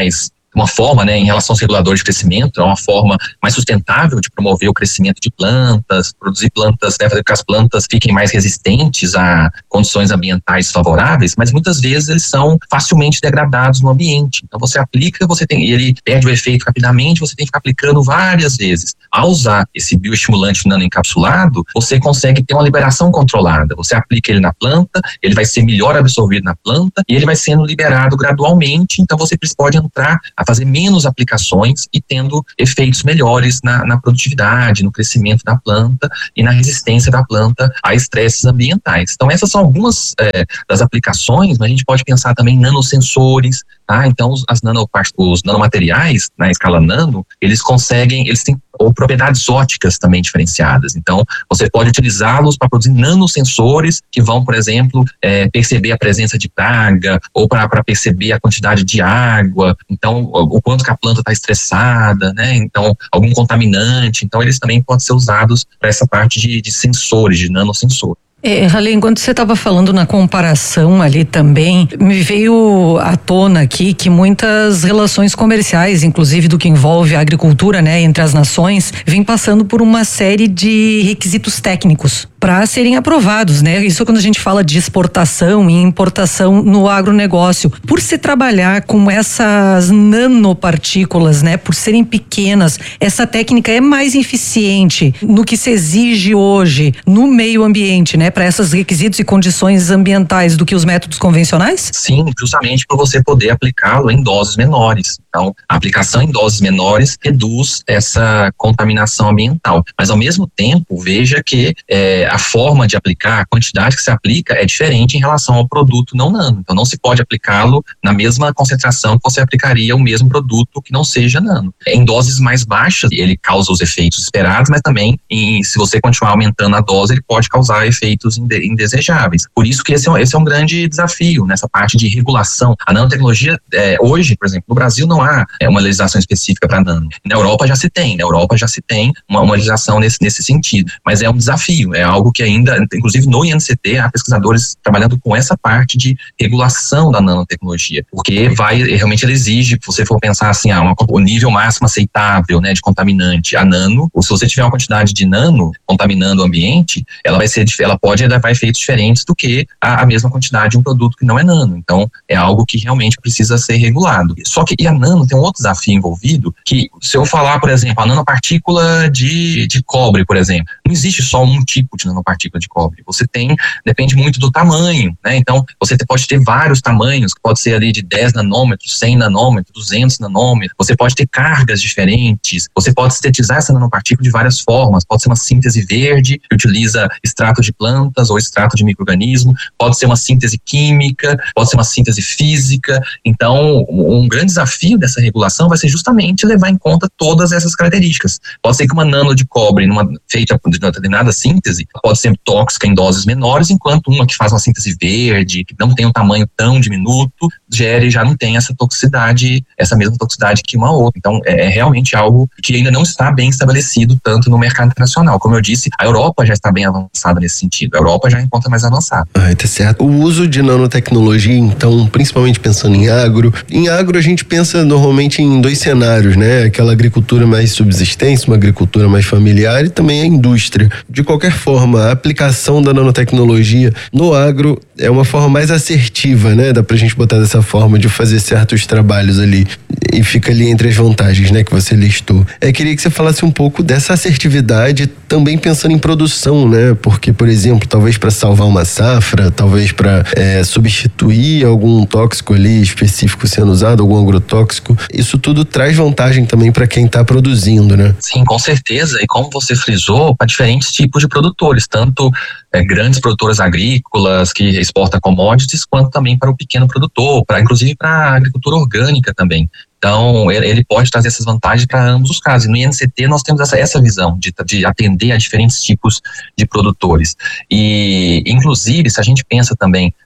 uma forma, né, em relação aos reguladores de crescimento, é uma forma mais sustentável de promover o crescimento de plantas, produzir plantas, né, fazer com que as plantas fiquem mais resistentes a condições ambientais favoráveis, mas muitas vezes eles são facilmente degradados no ambiente. Então você aplica, você tem, ele perde o efeito rapidamente, você tem que ficar aplicando várias vezes. Ao usar esse bioestimulante nanoencapsulado, você consegue ter uma liberação controlada. Você aplica ele na planta, ele vai ser melhor absorvido na planta e ele vai sendo liberado gradualmente, então você pode entrar a fazer menos aplicações e tendo efeitos melhores na, na produtividade, no crescimento da planta e na resistência da planta a estresses ambientais. Então essas são algumas é, das aplicações, mas a gente pode pensar também em nanosensores, tá? Então os, as nano, os nanomateriais na escala nano, eles conseguem, eles têm ou propriedades ópticas também diferenciadas. Então, você pode utilizá-los para produzir nanosensores que vão, por exemplo, é, perceber a presença de praga ou para perceber a quantidade de água, então, o, o quanto que a planta está estressada, né? Então, algum contaminante. Então, eles também podem ser usados para essa parte de, de sensores, de nanosensores. É, Ralê, enquanto você estava falando na comparação ali também, me veio à tona aqui que muitas relações comerciais, inclusive do que envolve a agricultura, né, entre as nações, vem passando por uma série de requisitos técnicos para serem aprovados, né? Isso quando a gente fala de exportação e importação no agronegócio. Por se trabalhar com essas nanopartículas, né, por serem pequenas, essa técnica é mais eficiente no que se exige hoje no meio ambiente, né, para esses requisitos e condições ambientais do que os métodos convencionais? Sim, justamente para você poder aplicá-lo em doses menores. Então, a aplicação em doses menores reduz essa contaminação ambiental. Mas, ao mesmo tempo, veja que é, a forma de aplicar, a quantidade que se aplica é diferente em relação ao produto não nano. Então, não se pode aplicá-lo na mesma concentração que você aplicaria o mesmo produto que não seja nano. Em doses mais baixas, ele causa os efeitos esperados, mas também, em, se você continuar aumentando a dose, ele pode causar efeitos indesejáveis. Por isso que esse é, esse é um grande desafio nessa parte de regulação. A nanotecnologia, é, hoje, por exemplo, no Brasil não há é, uma legislação específica para nano. Na Europa já se tem, na Europa já se tem uma, uma legislação nesse, nesse sentido. Mas é um desafio, é algo que ainda, inclusive no I N C T, há pesquisadores trabalhando com essa parte de regulação da nanotecnologia, porque vai, realmente ele exige, se você for pensar assim, ah, uma, o nível máximo aceitável, né, de contaminante a nano, ou se você tiver uma quantidade de nano contaminando o ambiente, ela vai ser, ela pode levar efeitos diferentes do que a, a mesma quantidade de um produto que não é nano. Então, é algo que realmente precisa ser regulado. Só que, e a nano tem um outro desafio envolvido, que se eu falar, por exemplo, a nanopartícula de, de cobre, por exemplo, não existe só um tipo de nanopartícula de cobre. Você tem, depende muito do tamanho, né? Então, você pode ter vários tamanhos, que pode ser ali de dez nanômetros, cem nanômetros, duzentos nanômetros. Você pode ter cargas diferentes. Você pode sintetizar essa nanopartícula de várias formas. Pode ser uma síntese verde, que utiliza extrato de plantas ou extrato de micro-organismo. Pode ser uma síntese química, pode ser uma síntese física. Então, um grande desafio dessa regulação vai ser justamente levar em conta todas essas características. Pode ser que uma nano de cobre, numa, feita de uma determinada síntese, pode ser tóxica em doses menores, enquanto uma que faz uma síntese verde, que não tem um tamanho tão diminuto, gere, já não tem essa toxicidade, essa mesma toxicidade que uma outra. Então, é, é realmente algo que ainda não está bem estabelecido tanto no mercado internacional. Como eu disse, a Europa já está bem avançada nesse sentido. A Europa já encontra mais avançada. Ah, tá certo. O uso de nanotecnologia, então, principalmente pensando em agro, em agro a gente pensa normalmente em dois cenários, né? Aquela agricultura mais subsistência, uma agricultura mais familiar e também a indústria. De qualquer forma, a aplicação da nanotecnologia no agro é uma forma mais assertiva, né? Dá pra gente botar dessa forma de fazer certos trabalhos ali e fica ali entre as vantagens, né? Que você listou. É, queria que você falasse um pouco dessa assertividade também pensando em produção, né? Porque, por exemplo, talvez para salvar uma safra, talvez para é, substituir algum tóxico ali específico sendo usado, algum agrotóxico, isso tudo traz vantagem também para quem está produzindo, né? Sim, com certeza. E como você frisou, para diferentes tipos de produtores, tanto é, grandes produtoras agrícolas que exportam commodities, quanto também para o pequeno produtor, para inclusive para a agricultura orgânica também. Então, ele pode trazer essas vantagens para ambos os casos. E no I N C T nós temos essa, essa visão de, de atender a diferentes tipos de produtores. E, inclusive, se a gente pensa também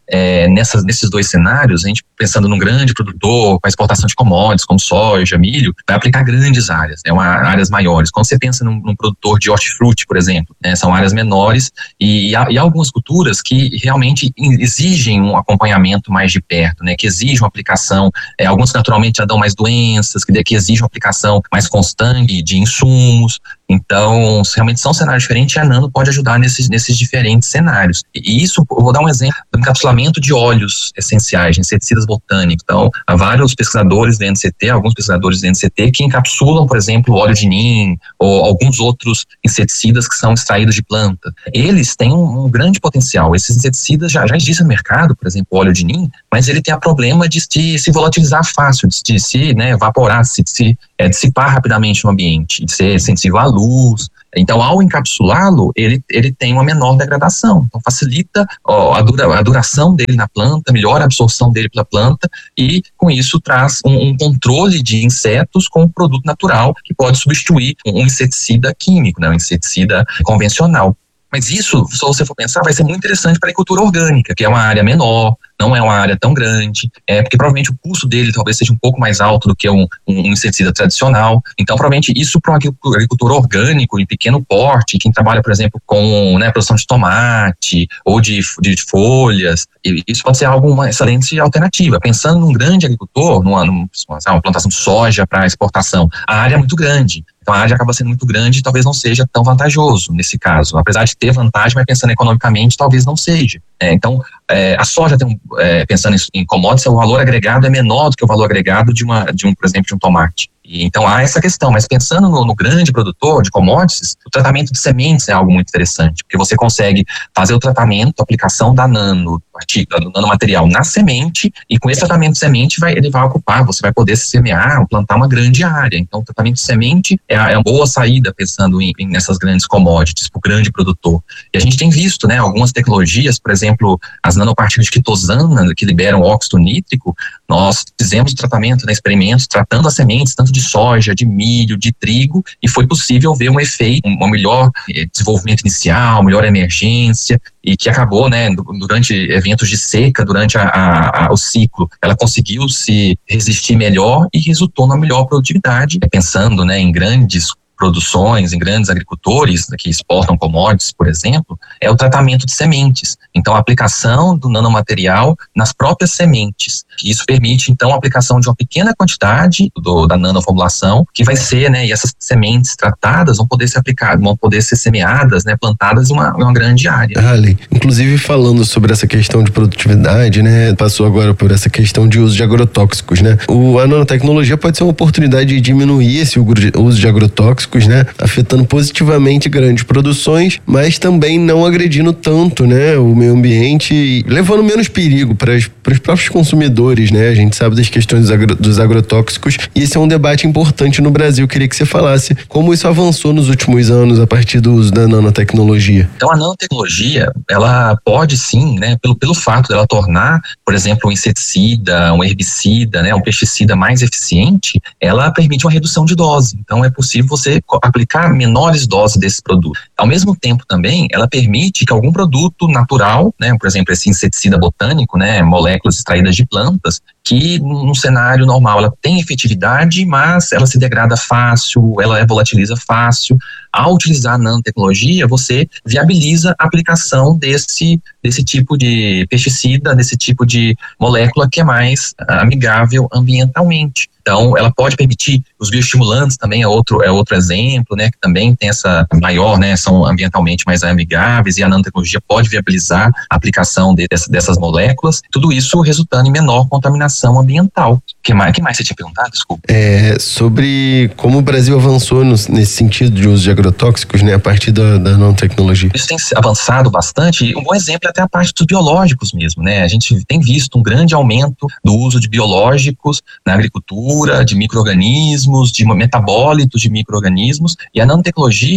é, nessas, nesses dois cenários, a gente pensando num grande produtor, com a exportação de commodities, como soja, milho, vai aplicar grandes áreas, né, uma, áreas maiores. Quando você pensa num, num produtor de hortifruti, por exemplo, né, são áreas menores e, e, há, e há algumas culturas que realmente exigem um acompanhamento mais de perto, né, que exigem uma aplicação, é, alguns naturalmente já dão mais doenças, que, que exigem uma aplicação mais constante de insumos. Então, realmente são cenários diferentes e a Nano pode ajudar nesses, nesses diferentes cenários. E isso, eu vou dar um exemplo do encapsulamento de óleos essenciais, de inseticidas botânicos. Então, há vários pesquisadores da N C T, alguns pesquisadores da N C T que encapsulam, por exemplo, o óleo de nim ou alguns outros inseticidas que são extraídos de planta. Eles têm um, um grande potencial. Esses inseticidas já, já existem no mercado, por exemplo, o óleo de nim, mas ele tem o problema de, de se volatilizar fácil, de, de se né, evaporar, de se, de se é, dissipar rapidamente no ambiente, de ser sensível à luz. Então, ao encapsulá-lo, ele, ele tem uma menor degradação. Então, facilita ó, a, dura, a duração dele na planta, melhora a absorção dele pela planta e, com isso, traz um, um controle de insetos com um produto natural que pode substituir um inseticida químico, né, um inseticida convencional. Mas isso, se você for pensar, vai ser muito interessante para a agricultura orgânica, que é uma área menor, não é uma área tão grande, é, porque provavelmente o custo dele talvez seja um pouco mais alto do que um, um inseticida tradicional. Então, provavelmente isso para um agricultor orgânico em pequeno porte, quem trabalha, por exemplo, com né, produção de tomate ou de, de folhas, isso pode ser algo, uma excelente alternativa. Pensando num grande agricultor, numa, numa, uma plantação de soja para exportação, a área é muito grande. Então a área acaba sendo muito grande e talvez não seja tão vantajoso nesse caso. Apesar de ter vantagem, mas pensando economicamente, talvez não seja. É, então, é, a soja, tem um, é, pensando em, em commodities, o valor agregado é menor do que o valor agregado de, uma, de um, por exemplo, de um tomate. E, então há essa questão, mas pensando no, no grande produtor de commodities, o tratamento de sementes é algo muito interessante, porque você consegue fazer o tratamento, a aplicação da nano, do nanomaterial na semente, e com esse tratamento de semente vai, ele vai ocupar, você vai poder semear ou plantar uma grande área. Então o tratamento de semente é, é uma boa saída pensando em, em nessas grandes commodities, para o grande produtor. E a gente tem visto, né, algumas tecnologias, por exemplo, as nanopartículas de quitosana, que liberam óxido nítrico, nós fizemos o tratamento, né, experimentos, tratando as sementes, tanto de soja, de milho, de trigo, e foi possível ver um efeito, um melhor eh, desenvolvimento inicial, melhor emergência, e que acabou, né, durante eventos de seca, durante a, a, a, o ciclo, ela conseguiu se resistir melhor e resultou na melhor produtividade, pensando, né, em grandes produções, em grandes agricultores que exportam commodities, por exemplo, é o tratamento de sementes. Então, a aplicação do nanomaterial nas próprias sementes. Isso permite, então, a aplicação de uma pequena quantidade do, da nanoformulação, que vai ser, né, e essas sementes tratadas vão poder ser aplicadas, vão poder ser semeadas, né, plantadas em uma, em uma grande área. Harley, inclusive falando sobre essa questão de produtividade, né, passou agora por essa questão de uso de agrotóxicos, né? O, a nanotecnologia pode ser uma oportunidade de diminuir esse uso de agrotóxicos, né, afetando positivamente grandes produções, mas também não agredindo tanto, né, o meio ambiente e levando menos perigo para os próprios consumidores, né? A gente sabe das questões dos, agro, dos agrotóxicos e esse é um debate importante no Brasil. Queria que você falasse como isso avançou nos últimos anos a partir do uso da nanotecnologia. Então a nanotecnologia, ela pode sim, né, pelo, pelo fato dela tornar, por exemplo, um inseticida, um herbicida, né, um pesticida mais eficiente, ela permite uma redução de dose. Então é possível você aplicar menores doses desse produto. Ao mesmo tempo também, ela permite que algum produto natural, né, por exemplo, esse inseticida botânico, né, moléculas extraídas de plantas, que num cenário normal ela tem efetividade, mas ela se degrada fácil, ela volatiliza fácil. Ao utilizar a nanotecnologia, você viabiliza a aplicação desse, desse tipo de pesticida, desse tipo de molécula que é mais amigável ambientalmente. Então, ela pode permitir, os bioestimulantes também é outro, é outro exemplo, né, que também tem essa maior, né, são ambientalmente mais amigáveis, e a nanotecnologia pode viabilizar a aplicação de, dessas, dessas moléculas, tudo isso resultando em menor contaminação ambiental. O que mais, que mais você tinha perguntado? Desculpa. É, sobre como o Brasil avançou no, nesse sentido de uso de agrotóxicos, né, a partir da, da nanotecnologia. Isso tem avançado bastante, e um bom exemplo é até a parte dos biológicos mesmo, né, a gente tem visto um grande aumento do uso de biológicos na agricultura, de micro-organismos, de metabólitos de micro-organismos, e a nanotecnologia, ela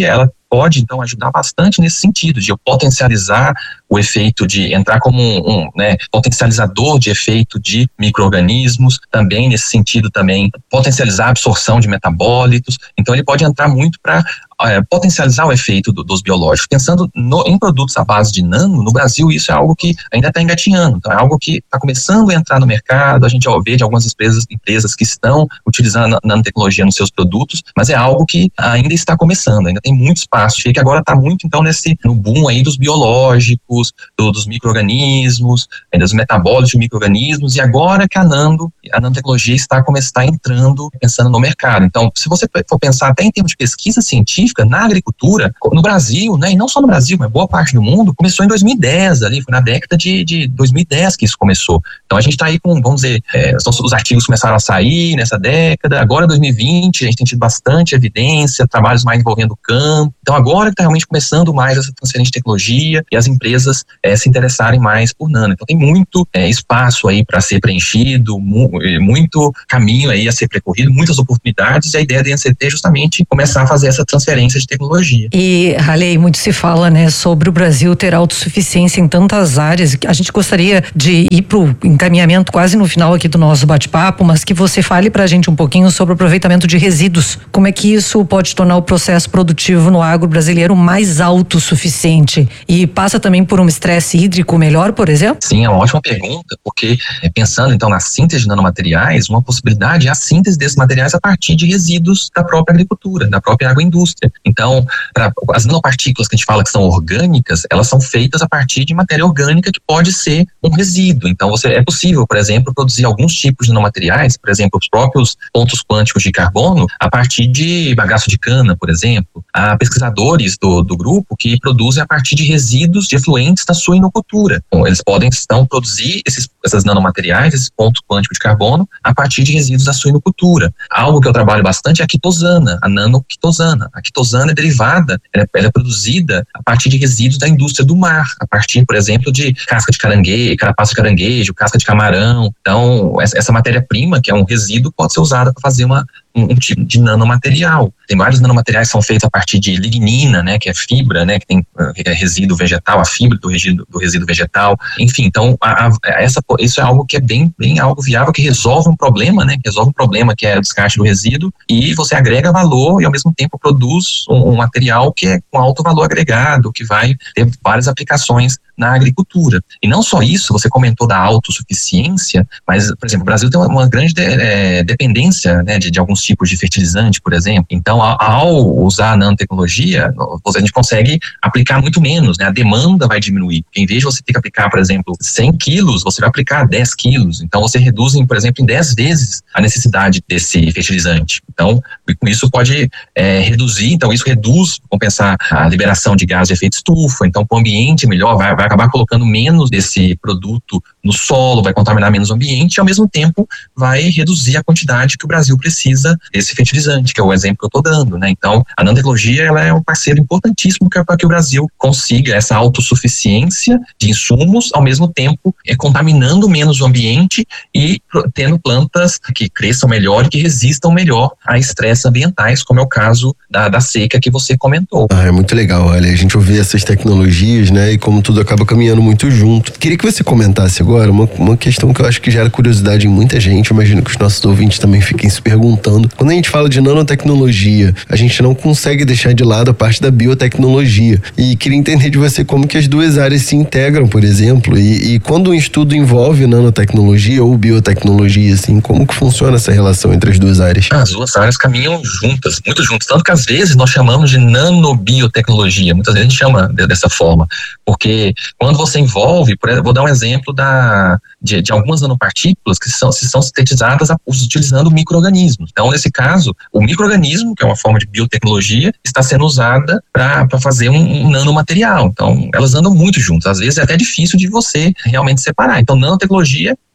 pode então ajudar bastante nesse sentido, de potencializar o efeito de entrar como um, um né, potencializador de efeito de micro-organismos, também nesse sentido também potencializar a absorção de metabólitos, então ele pode entrar muito para é, potencializar o efeito do, dos biológicos. Pensando no, em produtos à base de nano, no Brasil isso é algo que ainda está engatinhando, então é algo que está começando a entrar no mercado, a gente já vê de algumas empresas, empresas que estão utilizando a nanotecnologia nos seus produtos, mas é algo que ainda está começando, ainda tem muito espaço, que agora está muito então nesse, no boom aí dos biológicos, do, dos micro-organismos, dos metabólitos de micro-organismos, e agora que a nano, a nanotecnologia está, está entrando, pensando no mercado. Então, se você for pensar até em termos de pesquisa científica, na agricultura, no Brasil, né, e não só no Brasil, mas boa parte do mundo, começou em dois mil e dez, ali, foi na década de, de dois mil e dez que isso começou. Então a gente está aí com, vamos dizer, é, os artigos começaram a sair nessa década, agora dois mil e vinte, a gente tem tido bastante evidência, trabalhos mais envolvendo o campo, então agora que está realmente começando mais essa transferência de tecnologia e as empresas é, se interessarem mais por nano. Então tem muito é, espaço aí para ser preenchido, mu muito caminho aí a ser percorrido, muitas oportunidades, e a ideia da N C T é justamente começar a fazer essa transferência de tecnologia. E, Haley, muito se fala, né, sobre o Brasil ter autossuficiência em tantas áreas. A gente gostaria de ir para o encaminhamento quase no final aqui do nosso bate-papo, mas que você fale para a gente um pouquinho sobre o aproveitamento de resíduos. Como é que isso pode tornar o processo produtivo no agro brasileiro mais autossuficiente? E passa também por um estresse hídrico melhor, por exemplo? Sim, é uma ótima pergunta, porque é, pensando então na síntese de nanomateriais, uma possibilidade é a síntese desses materiais a partir de resíduos da própria agricultura, da própria agroindústria. Então, pra, as nanopartículas que a gente fala que são orgânicas, elas são feitas a partir de matéria orgânica que pode ser um resíduo. Então, você, é possível, por exemplo, produzir alguns tipos de nanomateriais, por exemplo, os próprios pontos quânticos de carbono, a partir de bagaço de cana, por exemplo. Há pesquisadores do, do grupo que produzem a partir de resíduos de efluentes da suinocultura. Então, eles podem então produzir esses, esses nanomateriais, esses pontos quânticos de carbono, a partir de resíduos da suinocultura. Algo que eu trabalho bastante é a quitosana, a nanoquitosana. A quitosana é derivada, ela é, ela é produzida a partir de resíduos da indústria do mar, a partir, por exemplo, de casca de caranguejo, carapaça de caranguejo, casca de camarão. Então, essa, essa matéria-prima, que é um resíduo, pode ser usada para fazer uma, um, um tipo de nanomaterial. Tem vários nanomateriais que são feitos a partir de lignina, né, que é fibra, né, que tem que é resíduo vegetal, a fibra do resíduo, do resíduo vegetal. Enfim, então, a, a, essa, isso é algo que é bem, bem algo viável, que resolve um problema, né, que resolve um problema que é o descarte do resíduo, e você agrega valor e, ao mesmo tempo, produz um, um material que é com alto valor agregado, que vai ter várias aplicações na agricultura. E não só isso, você comentou da autossuficiência, mas, por exemplo, o Brasil tem uma, uma grande de, é, dependência, né, de, de alguns tipos de fertilizante, por exemplo. Então, ao, ao usar a nanotecnologia, a gente consegue aplicar muito menos, né? A demanda vai diminuir. Em vez de você ter que aplicar, por exemplo, cem quilos, você vai aplicar dez quilos. Então, você reduz, por exemplo, em dez vezes a necessidade desse fertilizante. Então, com isso pode é, reduzir, então isso reduz, compensar a liberação de gás de efeito estufa. Então, para o ambiente melhor, vai, vai acabar colocando menos desse produto no solo, vai contaminar menos o ambiente e, ao mesmo tempo, vai reduzir a quantidade que o Brasil precisa desse fertilizante, que é o exemplo que eu estou dando, né? Então, a nanotecnologia, ela é um parceiro importantíssimo para que o Brasil consiga essa autossuficiência de insumos, ao mesmo tempo, é, contaminando menos o ambiente e tendo plantas que cresçam melhor e que resistam melhor a estresses ambientais, como é o caso da, da seca que você comentou. Ah, é muito legal, olha, a gente ouvir essas tecnologias, né, e como tudo acaba caminhando muito junto. Queria que você comentasse agora uma, uma questão que eu acho que gera curiosidade em muita gente, eu imagino que os nossos ouvintes também fiquem se perguntando. Quando a gente fala de nanotecnologia, a gente não consegue deixar de lado a parte da biotecnologia, e queria entender de você como que as duas áreas se integram, por exemplo, e, e quando um estudo envolve nanotecnologia ou biotecnologia, assim, como que funciona essa relação entre as duas áreas? As duas áreas caminham juntas, muito juntas, tanto que às vezes nós chamamos de nanobiotecnologia, muitas vezes a gente chama de, dessa forma, porque quando você envolve, por exemplo, vou dar um exemplo da, de, de algumas nanopartículas que são, são sintetizadas utilizando micro-organismos. Então, nesse caso, o micro-organismo, que é uma forma de biotecnologia, está sendo usada para fazer um, um nanomaterial. Então, elas andam muito juntas, às vezes é até difícil de você realmente separar. Então, nanotecnologia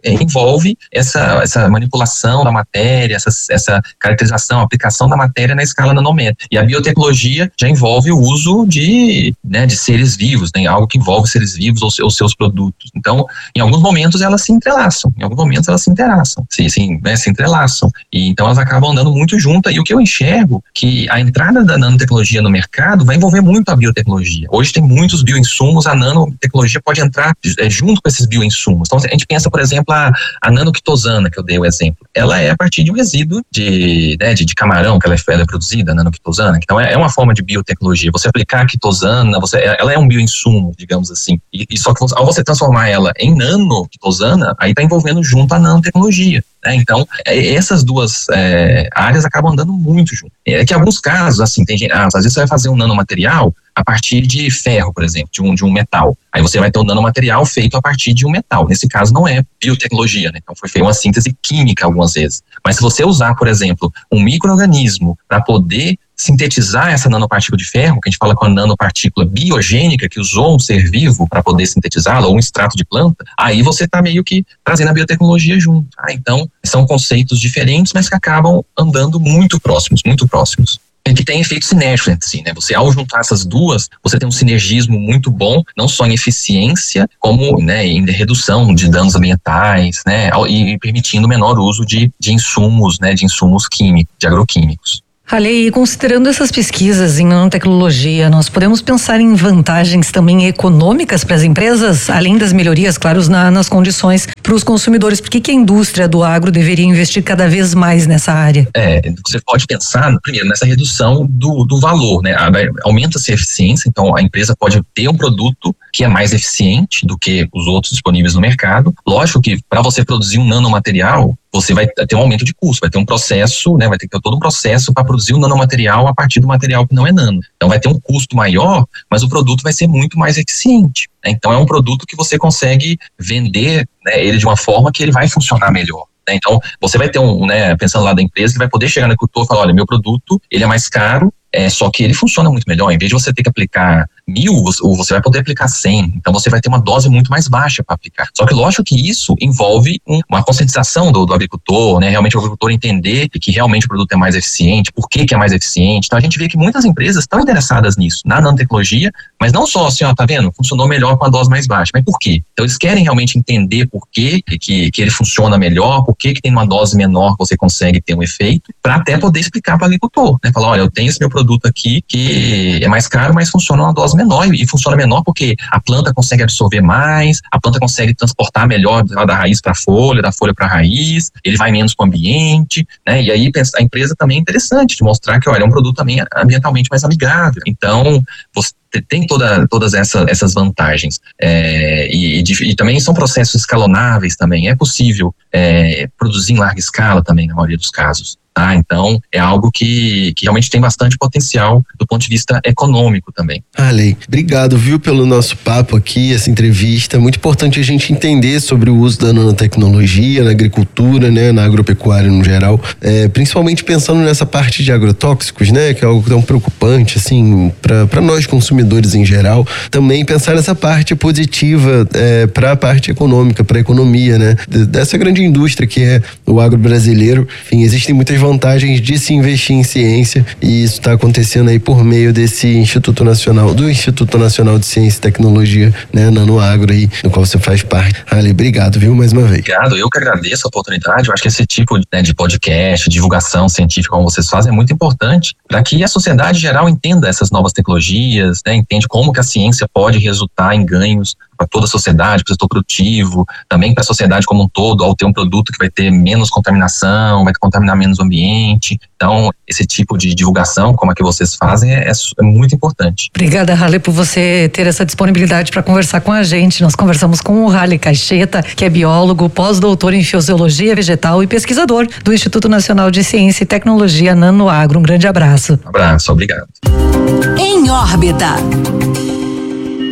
é, envolve essa, essa manipulação da matéria, essa, essa caracterização, aplicação da matéria na escala nanômetro. E a biotecnologia já envolve o uso de, né, de seres vivos, né, algo que envolve seres vivos ou, ou seus produtos. Então, em alguns momentos elas se entrelaçam, em alguns momentos elas se interaçam, se, se, né, se entrelaçam. E então elas acabam andando muito juntas. E o que eu enxergo que a entrada da nanotecnologia no mercado vai envolver muito a biotecnologia. Hoje tem muitos bioinsumos, a nanotecnologia pode entrar é, junto com esses bioinsumos. Então, a gente pensa, por exemplo, a, a nanoquitosana, que eu dei o exemplo. Ela é a partir de um resíduo de, né, de, de camarão que ela é, ela é produzida, a nanoquitosana. Então, é, é uma forma de biotecnologia. Você aplicar a quitosana, você, ela é um bioinsumo, digamos assim. E, e só que ao você transformar ela em nanoquitosana, aí está envolvendo junto a nanotecnologia. Né? Então, é, essas duas é, áreas acabam andando muito junto. É que em alguns casos, assim, tem gente, ah, às vezes você vai fazer um nanomaterial a partir de ferro, por exemplo, de um, de um metal. Aí você vai ter um nanomaterial feito a partir de um metal. Nesse caso não é biotecnologia, né? Então foi feita uma síntese química algumas vezes. Mas se você usar, por exemplo, um micro-organismo para poder sintetizar essa nanopartícula de ferro, que a gente fala com a nanopartícula biogênica, que usou um ser vivo para poder sintetizá-la, ou um extrato de planta, aí você está meio que trazendo a biotecnologia junto. Ah, então, são conceitos diferentes, mas que acabam andando muito próximos, muito próximos. E que tem efeitos sinérgicos entre si, né? Você, ao juntar essas duas, você tem um sinergismo muito bom, não só em eficiência, como, né, em redução de danos ambientais, né? E permitindo o menor uso de, de insumos, né? De insumos químicos, de agroquímicos. Haley, considerando essas pesquisas em nanotecnologia, nós podemos pensar em vantagens também econômicas para as empresas, além das melhorias, claro, na, nas condições para os consumidores. Por que, que a indústria do agro deveria investir cada vez mais nessa área? É, você pode pensar, primeiro, nessa redução do, do valor, né? Aumenta-se a eficiência, então a empresa pode ter um produto que é mais eficiente do que os outros disponíveis no mercado. Lógico que para você produzir um nanomaterial, você vai ter um aumento de custo, vai ter um processo, né, vai ter que ter todo um processo para produzir um nanomaterial a partir do material que não é nano. Então vai ter um custo maior, mas o produto vai ser muito mais eficiente. Né? Então é um produto que você consegue vender, né, ele de uma forma que ele vai funcionar melhor. Né? Então você vai ter um, né, pensando lá da empresa, que vai poder chegar no agricultor e falar, olha, meu produto, ele é mais caro, é, só que ele funciona muito melhor. Em vez de você ter que aplicar mil, você vai poder aplicar cem. Então você vai ter uma dose muito mais baixa para aplicar. Só que lógico que isso envolve um, uma conscientização do, do agricultor, né? Realmente o agricultor entender que realmente o produto é mais eficiente, por que que é mais eficiente. Então a gente vê que muitas empresas estão interessadas nisso, na nanotecnologia, mas não só assim, ó, tá vendo? Funcionou melhor com a dose mais baixa. Mas por quê? Então eles querem realmente entender por que que, que ele funciona melhor, por que que tem uma dose menor que você consegue ter um efeito, para até poder explicar para o agricultor, né? Falar, olha, eu tenho esse meu produto aqui que é mais caro, mas funciona uma dose menor, e funciona menor porque a planta consegue absorver mais, a planta consegue transportar melhor da raiz para a folha, da folha para a raiz, ele vai menos para o ambiente, né? E aí a empresa também é interessante de mostrar que, olha, é um produto também ambientalmente mais amigável. Então, você tem toda, todas essa, essas vantagens. É, e, e, e também são processos escalonáveis também. É possível é, produzir em larga escala também, na maioria dos casos. Tá? Então, é algo que, que realmente tem bastante potencial do ponto de vista econômico também. Haley, obrigado, viu, pelo nosso papo aqui, essa entrevista. Muito importante a gente entender sobre o uso da nanotecnologia na agricultura, né, na agropecuária no geral, é, principalmente pensando nessa parte de agrotóxicos, né, que é algo tão preocupante, assim, para nós consumidores em geral. Também pensar nessa parte positiva é, para a parte econômica, para a economia, né, dessa grande indústria que é o agro brasileiro. Enfim, existem muitas vantagens de se investir em ciência, e isso está acontecendo aí por meio desse Instituto Nacional, do Instituto Nacional de Ciência e Tecnologia, né, Nanoagro aí, no qual você faz parte. Ali, obrigado, viu, mais uma vez. Obrigado, eu que agradeço a oportunidade. Eu acho que esse tipo, né, de podcast, divulgação científica como vocês fazem é muito importante para que a sociedade geral entenda essas novas tecnologias, né, entende como que a ciência pode resultar em ganhos para toda a sociedade, para o setor produtivo, também para a sociedade como um todo, ao ter um produto que vai ter menos contaminação, vai contaminar menos o ambiente. Então, esse tipo de divulgação, como é que vocês fazem, é, é muito importante. Obrigada, Haley, por você ter essa disponibilidade para conversar com a gente. Nós conversamos com o Haley Caixeta, que é biólogo, pós-doutor em fisiologia vegetal e pesquisador do Instituto Nacional de Ciência e Tecnologia Nanoagro. Um grande abraço. Um abraço, obrigado. Em órbita.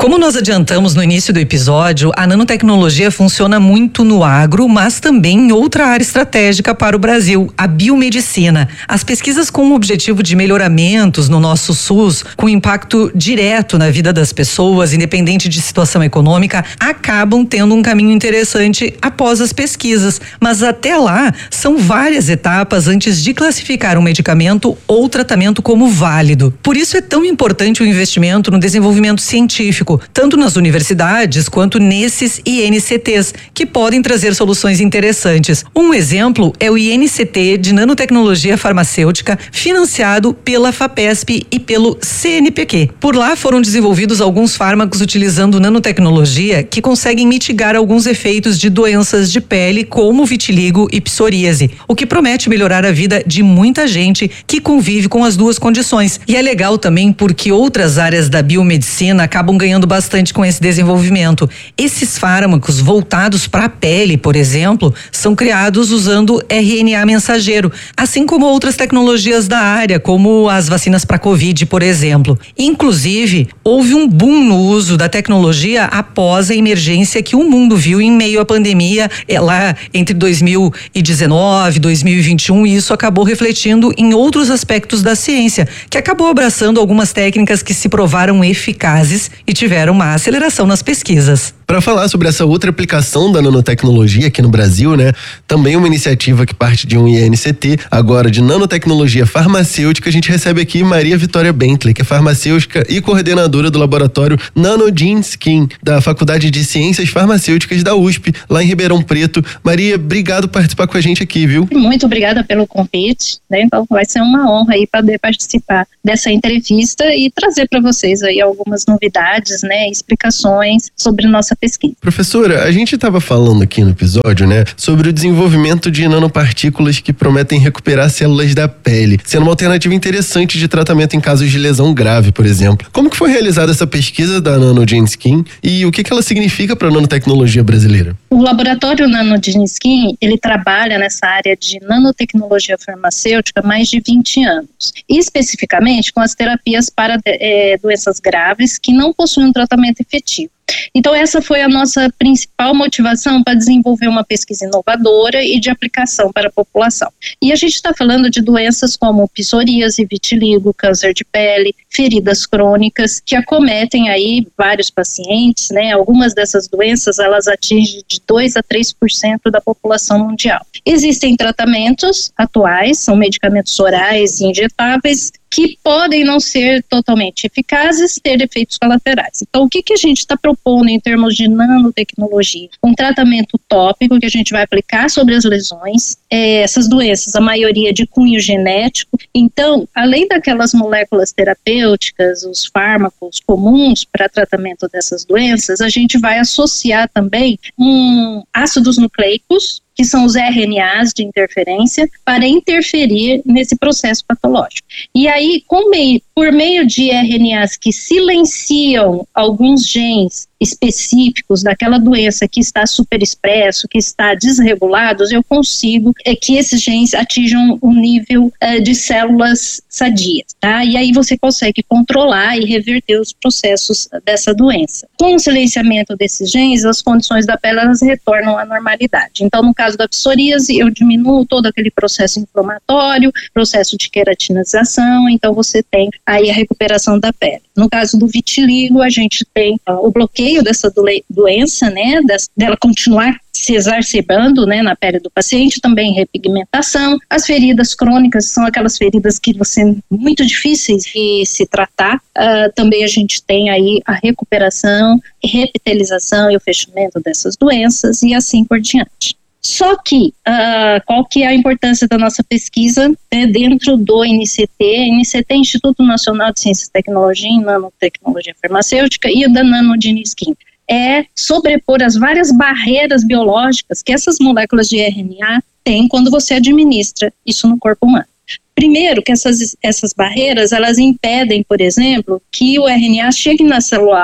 Como nós adiantamos no início do episódio, a nanotecnologia funciona muito no agro, mas também em outra área estratégica para o Brasil, a biomedicina. As pesquisas com o objetivo de melhoramentos no nosso SUS, com impacto direto na vida das pessoas, independente de situação econômica, acabam tendo um caminho interessante após as pesquisas. Mas até lá, são várias etapas antes de classificar um medicamento ou tratamento como válido. Por isso é tão importante o investimento no desenvolvimento científico, tanto nas universidades quanto nesses I N C Ts, que podem trazer soluções interessantes. Um exemplo é o I N C T de Nanotecnologia Farmacêutica, financiado pela FAPESP e pelo C N P Q. Por lá foram desenvolvidos alguns fármacos utilizando nanotecnologia que conseguem mitigar alguns efeitos de doenças de pele, como vitiligo e psoríase, o que promete melhorar a vida de muita gente que convive com as duas condições. E é legal também porque outras áreas da biomedicina acabam ganhando bastante com esse desenvolvimento. Esses fármacos voltados para a pele, por exemplo, são criados usando R N A mensageiro, assim como outras tecnologias da área, como as vacinas para Covid, por exemplo. Inclusive, houve um boom no uso da tecnologia após a emergência que o mundo viu em meio à pandemia, é, lá entre dois mil e dezenove, dois mil e vinte e um, e isso acabou refletindo em outros aspectos da ciência, que acabou abraçando algumas técnicas que se provaram eficazes e tiveram uma aceleração nas pesquisas. Para falar sobre essa outra aplicação da nanotecnologia aqui no Brasil, né? Também uma iniciativa que parte de um I N C T, agora de nanotecnologia farmacêutica, a gente recebe aqui Maria Vitória Bentley, que é farmacêutica e coordenadora do laboratório NanoGenSkin, da Faculdade de Ciências Farmacêuticas da U S P, lá em Ribeirão Preto. Maria, obrigado por participar com a gente aqui, viu? Muito obrigada pelo convite, né? Então vai ser uma honra aí poder participar dessa entrevista e trazer para vocês aí algumas novidades, né? Explicações sobre nossa pesquisa. Professora, a gente estava falando aqui no episódio, né, sobre o desenvolvimento de nanopartículas que prometem recuperar células da pele, sendo uma alternativa interessante de tratamento em casos de lesão grave, por exemplo. Como que foi realizada essa pesquisa da NanoGenSkin e o que que ela significa para a nanotecnologia brasileira? O laboratório NanoGenSkin, ele trabalha nessa área de nanotecnologia farmacêutica há mais de vinte anos, e especificamente com as terapias para é, doenças graves que não possuem um tratamento efetivo. Então essa foi a nossa principal motivação para desenvolver uma pesquisa inovadora e de aplicação para a população. E a gente está falando de doenças como psoríase, vitiligo, câncer de pele, feridas crônicas, que acometem aí vários pacientes, né? Algumas dessas doenças, elas atingem de dois a três por cento da população mundial. Existem tratamentos atuais, são medicamentos orais e injetáveis, que podem não ser totalmente eficazes, ter efeitos colaterais. Então, o que, que a gente está propondo em termos de nanotecnologia? Um tratamento tópico que a gente vai aplicar sobre as lesões, é, essas doenças, a maioria de cunho genético. Então, além daquelas moléculas terapêuticas, os fármacos comuns para tratamento dessas doenças, a gente vai associar também um ácidos nucleicos, que são os R N As de interferência, para interferir nesse processo patológico. E aí, com meio, por meio de R N As que silenciam alguns genes específicos daquela doença que está superexpresso, que está desregulados, eu consigo é, que esses genes atinjam um nível é, de células sadias, tá? E aí você consegue controlar e reverter os processos dessa doença. Com o silenciamento desses genes, as condições da pele elas retornam à normalidade. Então, no caso da psoríase, eu diminuo todo aquele processo inflamatório, processo de queratinização, então você tem aí a recuperação da pele. No caso do vitiligo, a gente tem ó, o bloqueio dessa doença, né, dela continuar se exacerbando, né, na pele do paciente, também repigmentação. As feridas crônicas são aquelas feridas que são muito difíceis de se tratar. Uh, também a gente tem aí a recuperação, repitelização e o fechamento dessas doenças e assim por diante. Só que, uh, qual que é a importância da nossa pesquisa, né, dentro do N C T? N C T, Instituto Nacional de Ciências e Tecnologia em Nanotecnologia Farmacêutica, e o da NanoGenSkin. É sobrepor as várias barreiras biológicas que essas moléculas de R N A têm quando você administra isso no corpo humano. Primeiro, que essas, essas barreiras, elas impedem, por exemplo, que o R N A chegue na célula alvo.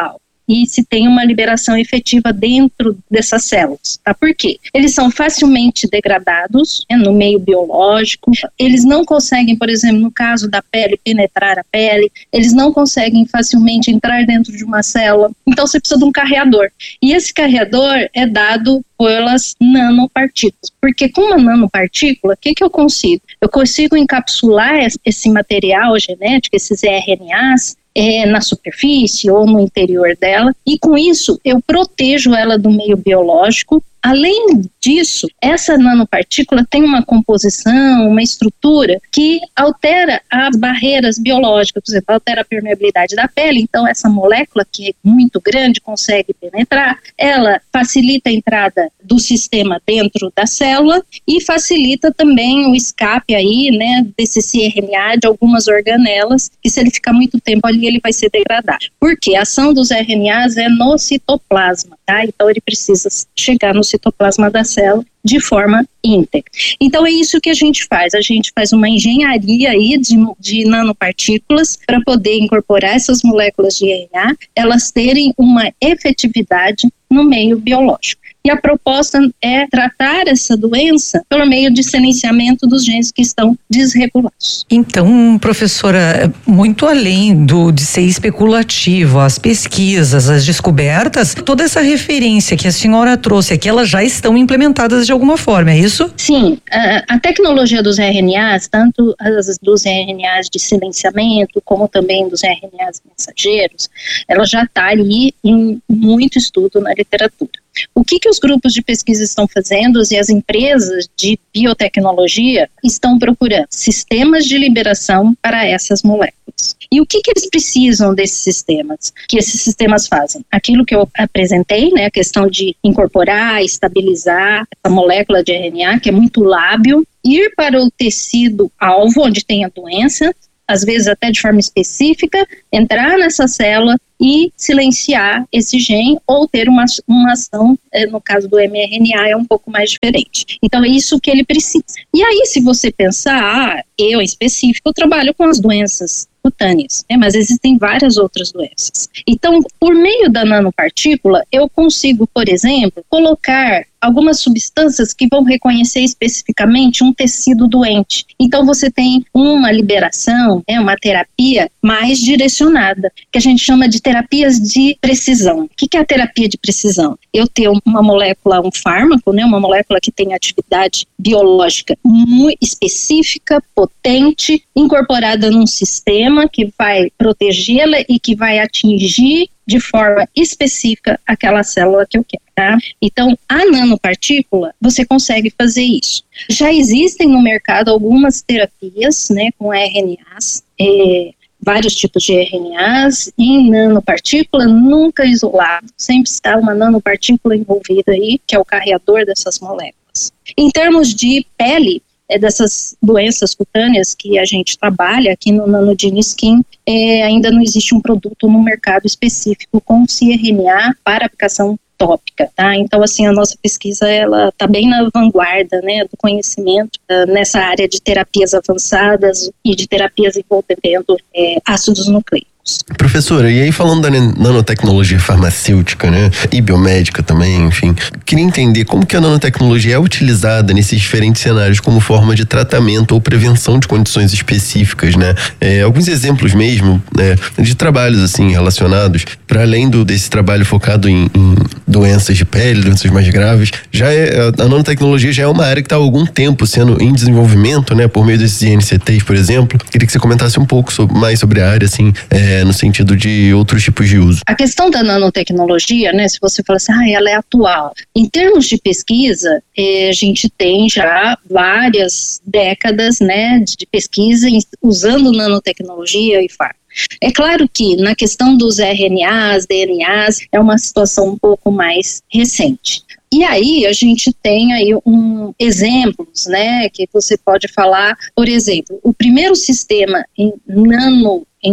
e se tem uma liberação efetiva dentro dessas células, tá? Por quê? Eles são facilmente degradados, né, no meio biológico, eles não conseguem, por exemplo, no caso da pele, penetrar a pele, eles não conseguem facilmente entrar dentro de uma célula, então você precisa de um carreador, e esse carreador é dado pelas nanopartículas, porque com uma nanopartícula, o que que eu consigo? Eu consigo encapsular esse material genético, esses R N As, é, na superfície ou no interior dela, e com isso eu protejo ela do meio biológico. Além disso, essa nanopartícula tem uma composição, uma estrutura que altera as barreiras biológicas, por exemplo, altera a permeabilidade da pele, então essa molécula que é muito grande consegue penetrar, ela facilita a entrada do sistema dentro da célula e facilita também o escape aí, né, desse C R N A de algumas organelas, que se ele ficar muito tempo ali, ele vai ser degradado. Porque a ação dos R N As é no citoplasma, tá? Então ele precisa chegar no citoplasma da célula de forma íntegra. Então é isso que a gente faz, a gente faz uma engenharia aí de, de nanopartículas para poder incorporar essas moléculas de R N A, elas terem uma efetividade no meio biológico. E a proposta é tratar essa doença pelo meio de silenciamento dos genes que estão desregulados. Então, professora, muito além do, de ser especulativo, as pesquisas, as descobertas, toda essa referência que a senhora trouxe aqui, elas já estão implementadas de alguma forma, é isso? Sim, a, a tecnologia dos R N As, tanto as dos R N As de silenciamento, como também dos R N As mensageiros, ela já está ali em muito estudo na literatura. O que que os grupos de pesquisa estão fazendo e as empresas de biotecnologia estão procurando? Sistemas de liberação para essas moléculas. E o que que eles precisam desses sistemas? Que esses sistemas fazem? Aquilo que eu apresentei, né, a questão de incorporar, estabilizar essa molécula de R N A, que é muito lábil, ir para o tecido alvo, onde tem a doença, às vezes até de forma específica, entrar nessa célula e silenciar esse gene ou ter uma, uma ação, no caso do M R N A é um pouco mais diferente. Então é isso que ele precisa. E aí se você pensar, ah, eu em específico eu trabalho com as doenças cutâneas, né, mas existem várias outras doenças. Então, por meio da nanopartícula, eu consigo, por exemplo, colocar algumas substâncias que vão reconhecer especificamente um tecido doente. Então, você tem uma liberação, né, uma terapia mais direcionada, que a gente chama de terapias de precisão. O que é a terapia de precisão? Eu ter uma molécula, um fármaco, né, uma molécula que tem atividade biológica muito específica, potente, incorporada num sistema que vai protegê-la e que vai atingir de forma específica aquela célula que eu quero, tá? Então, a nanopartícula, você consegue fazer isso. Já existem no mercado algumas terapias, né, com R N As, é, vários tipos de R N As em nanopartícula, nunca isolado, sempre está uma nanopartícula envolvida aí, que é o carreador dessas moléculas. Em termos de pele, é, dessas doenças cutâneas que a gente trabalha aqui no Nanogene Skin, é, ainda não existe um produto no mercado específico com C R N A para aplicação tópica, tá? Então, assim, a nossa pesquisa, ela tá bem na vanguarda, né, do conhecimento uh, nessa área de terapias avançadas e de terapias envolvendo é, ácidos nucleicos. Professora, e aí falando da nanotecnologia farmacêutica, né, e biomédica também, enfim, queria entender como que a nanotecnologia é utilizada nesses diferentes cenários como forma de tratamento ou prevenção de condições específicas, né? É, alguns exemplos mesmo, né, de trabalhos assim relacionados, para além do desse trabalho focado em, em doenças de pele, doenças mais graves, já é, a nanotecnologia já é uma área que está há algum tempo sendo em desenvolvimento, né, por meio desses I N C Ts, por exemplo. Queria que você comentasse um pouco sobre, mais sobre a área, assim, é, no sentido de outros tipos de uso. A questão da nanotecnologia, né, se você fala assim, ah, ela é atual. Em termos de pesquisa, eh, a gente tem já várias décadas, né, de pesquisa usando nanotecnologia e fármaco. É claro que na questão dos R N As, D N As, é uma situação um pouco mais recente. E aí a gente tem aí um exemplos, né, que você pode falar, por exemplo, o primeiro sistema em nano, em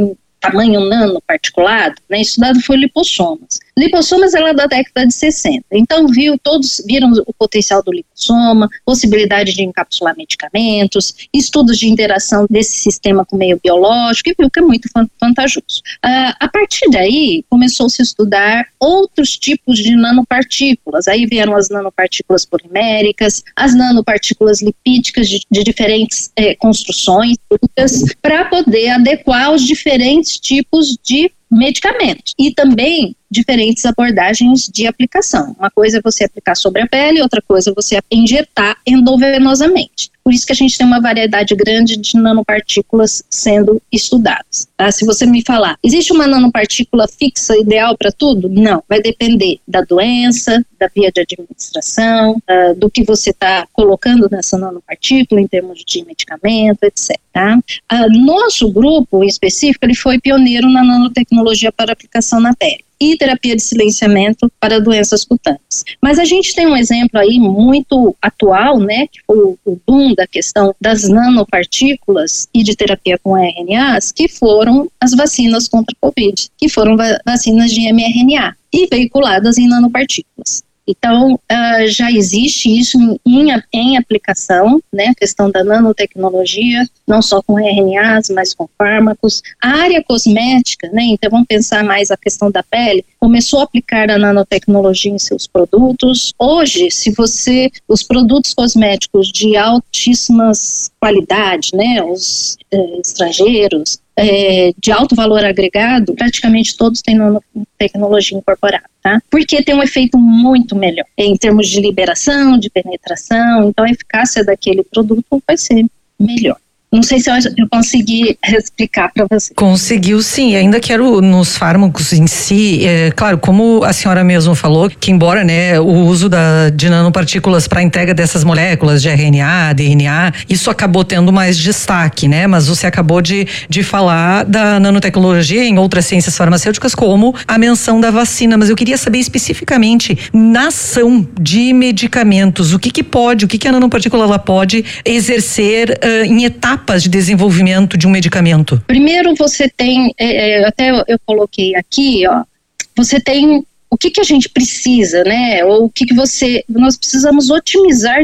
tamanho nanoparticulado, né, estudado foi lipossomas. Lipossomas ela é da década de sessenta, então viu, todos viram o potencial do lipossoma, possibilidade de encapsular medicamentos, estudos de interação desse sistema com o meio biológico, e viu que é muito vantajoso. Ah, a partir daí, começou-se a estudar outros tipos de nanopartículas, aí vieram as nanopartículas poliméricas, as nanopartículas lipídicas de, de diferentes eh, construções, para poder adequar os diferentes tipos de medicamentos e também diferentes abordagens de aplicação. Uma coisa é você aplicar sobre a pele, outra coisa é você injetar endovenosamente. Por isso que a gente tem uma variedade grande de nanopartículas sendo estudadas. Tá? Se você me falar, existe uma nanopartícula fixa ideal para tudo? Não, vai depender da doença, da via de administração, uh, do que você está colocando nessa nanopartícula em termos de medicamento, etcétera. Tá? Uh, nosso grupo em específico, ele foi pioneiro na nanotecnologia para aplicação na pele e terapia de silenciamento para doenças cutâneas. Mas a gente tem um exemplo aí muito atual, né, que foi o, o boom da questão das nanopartículas e de terapia com R N As, que foram as vacinas contra a Covid, que foram va- vacinas de M R N A e veiculadas em nanopartículas. Então, uh, já existe isso em, em aplicação, né, a questão da nanotecnologia, não só com R N As, mas com fármacos. A área cosmética, né, então vamos pensar mais a questão da pele, começou a aplicar a nanotecnologia em seus produtos. Hoje, se você, os produtos cosméticos de altíssimas qualidade, né, os eh, estrangeiros, É, de alto valor agregado, praticamente todos têm nanotecnologia incorporada, tá? Porque tem um efeito muito melhor em termos de liberação, de penetração, então a eficácia daquele produto vai ser melhor. Não sei se eu consegui explicar para você. Conseguiu sim, ainda quero nos fármacos em si, é, claro, como a senhora mesmo falou, que embora, né, o uso da, de nanopartículas para a entrega dessas moléculas de R N A, D N A, isso acabou tendo mais destaque, né, mas você acabou de, de falar da nanotecnologia em outras ciências farmacêuticas, como a menção da vacina, mas eu queria saber especificamente na ação de medicamentos, o que que pode, o que que a nanopartícula ela pode exercer uh, em etapas de desenvolvimento de um medicamento? Primeiro você tem, é, até eu coloquei aqui, ó, você tem o que que a gente precisa, né? Ou o que que você, nós precisamos otimizar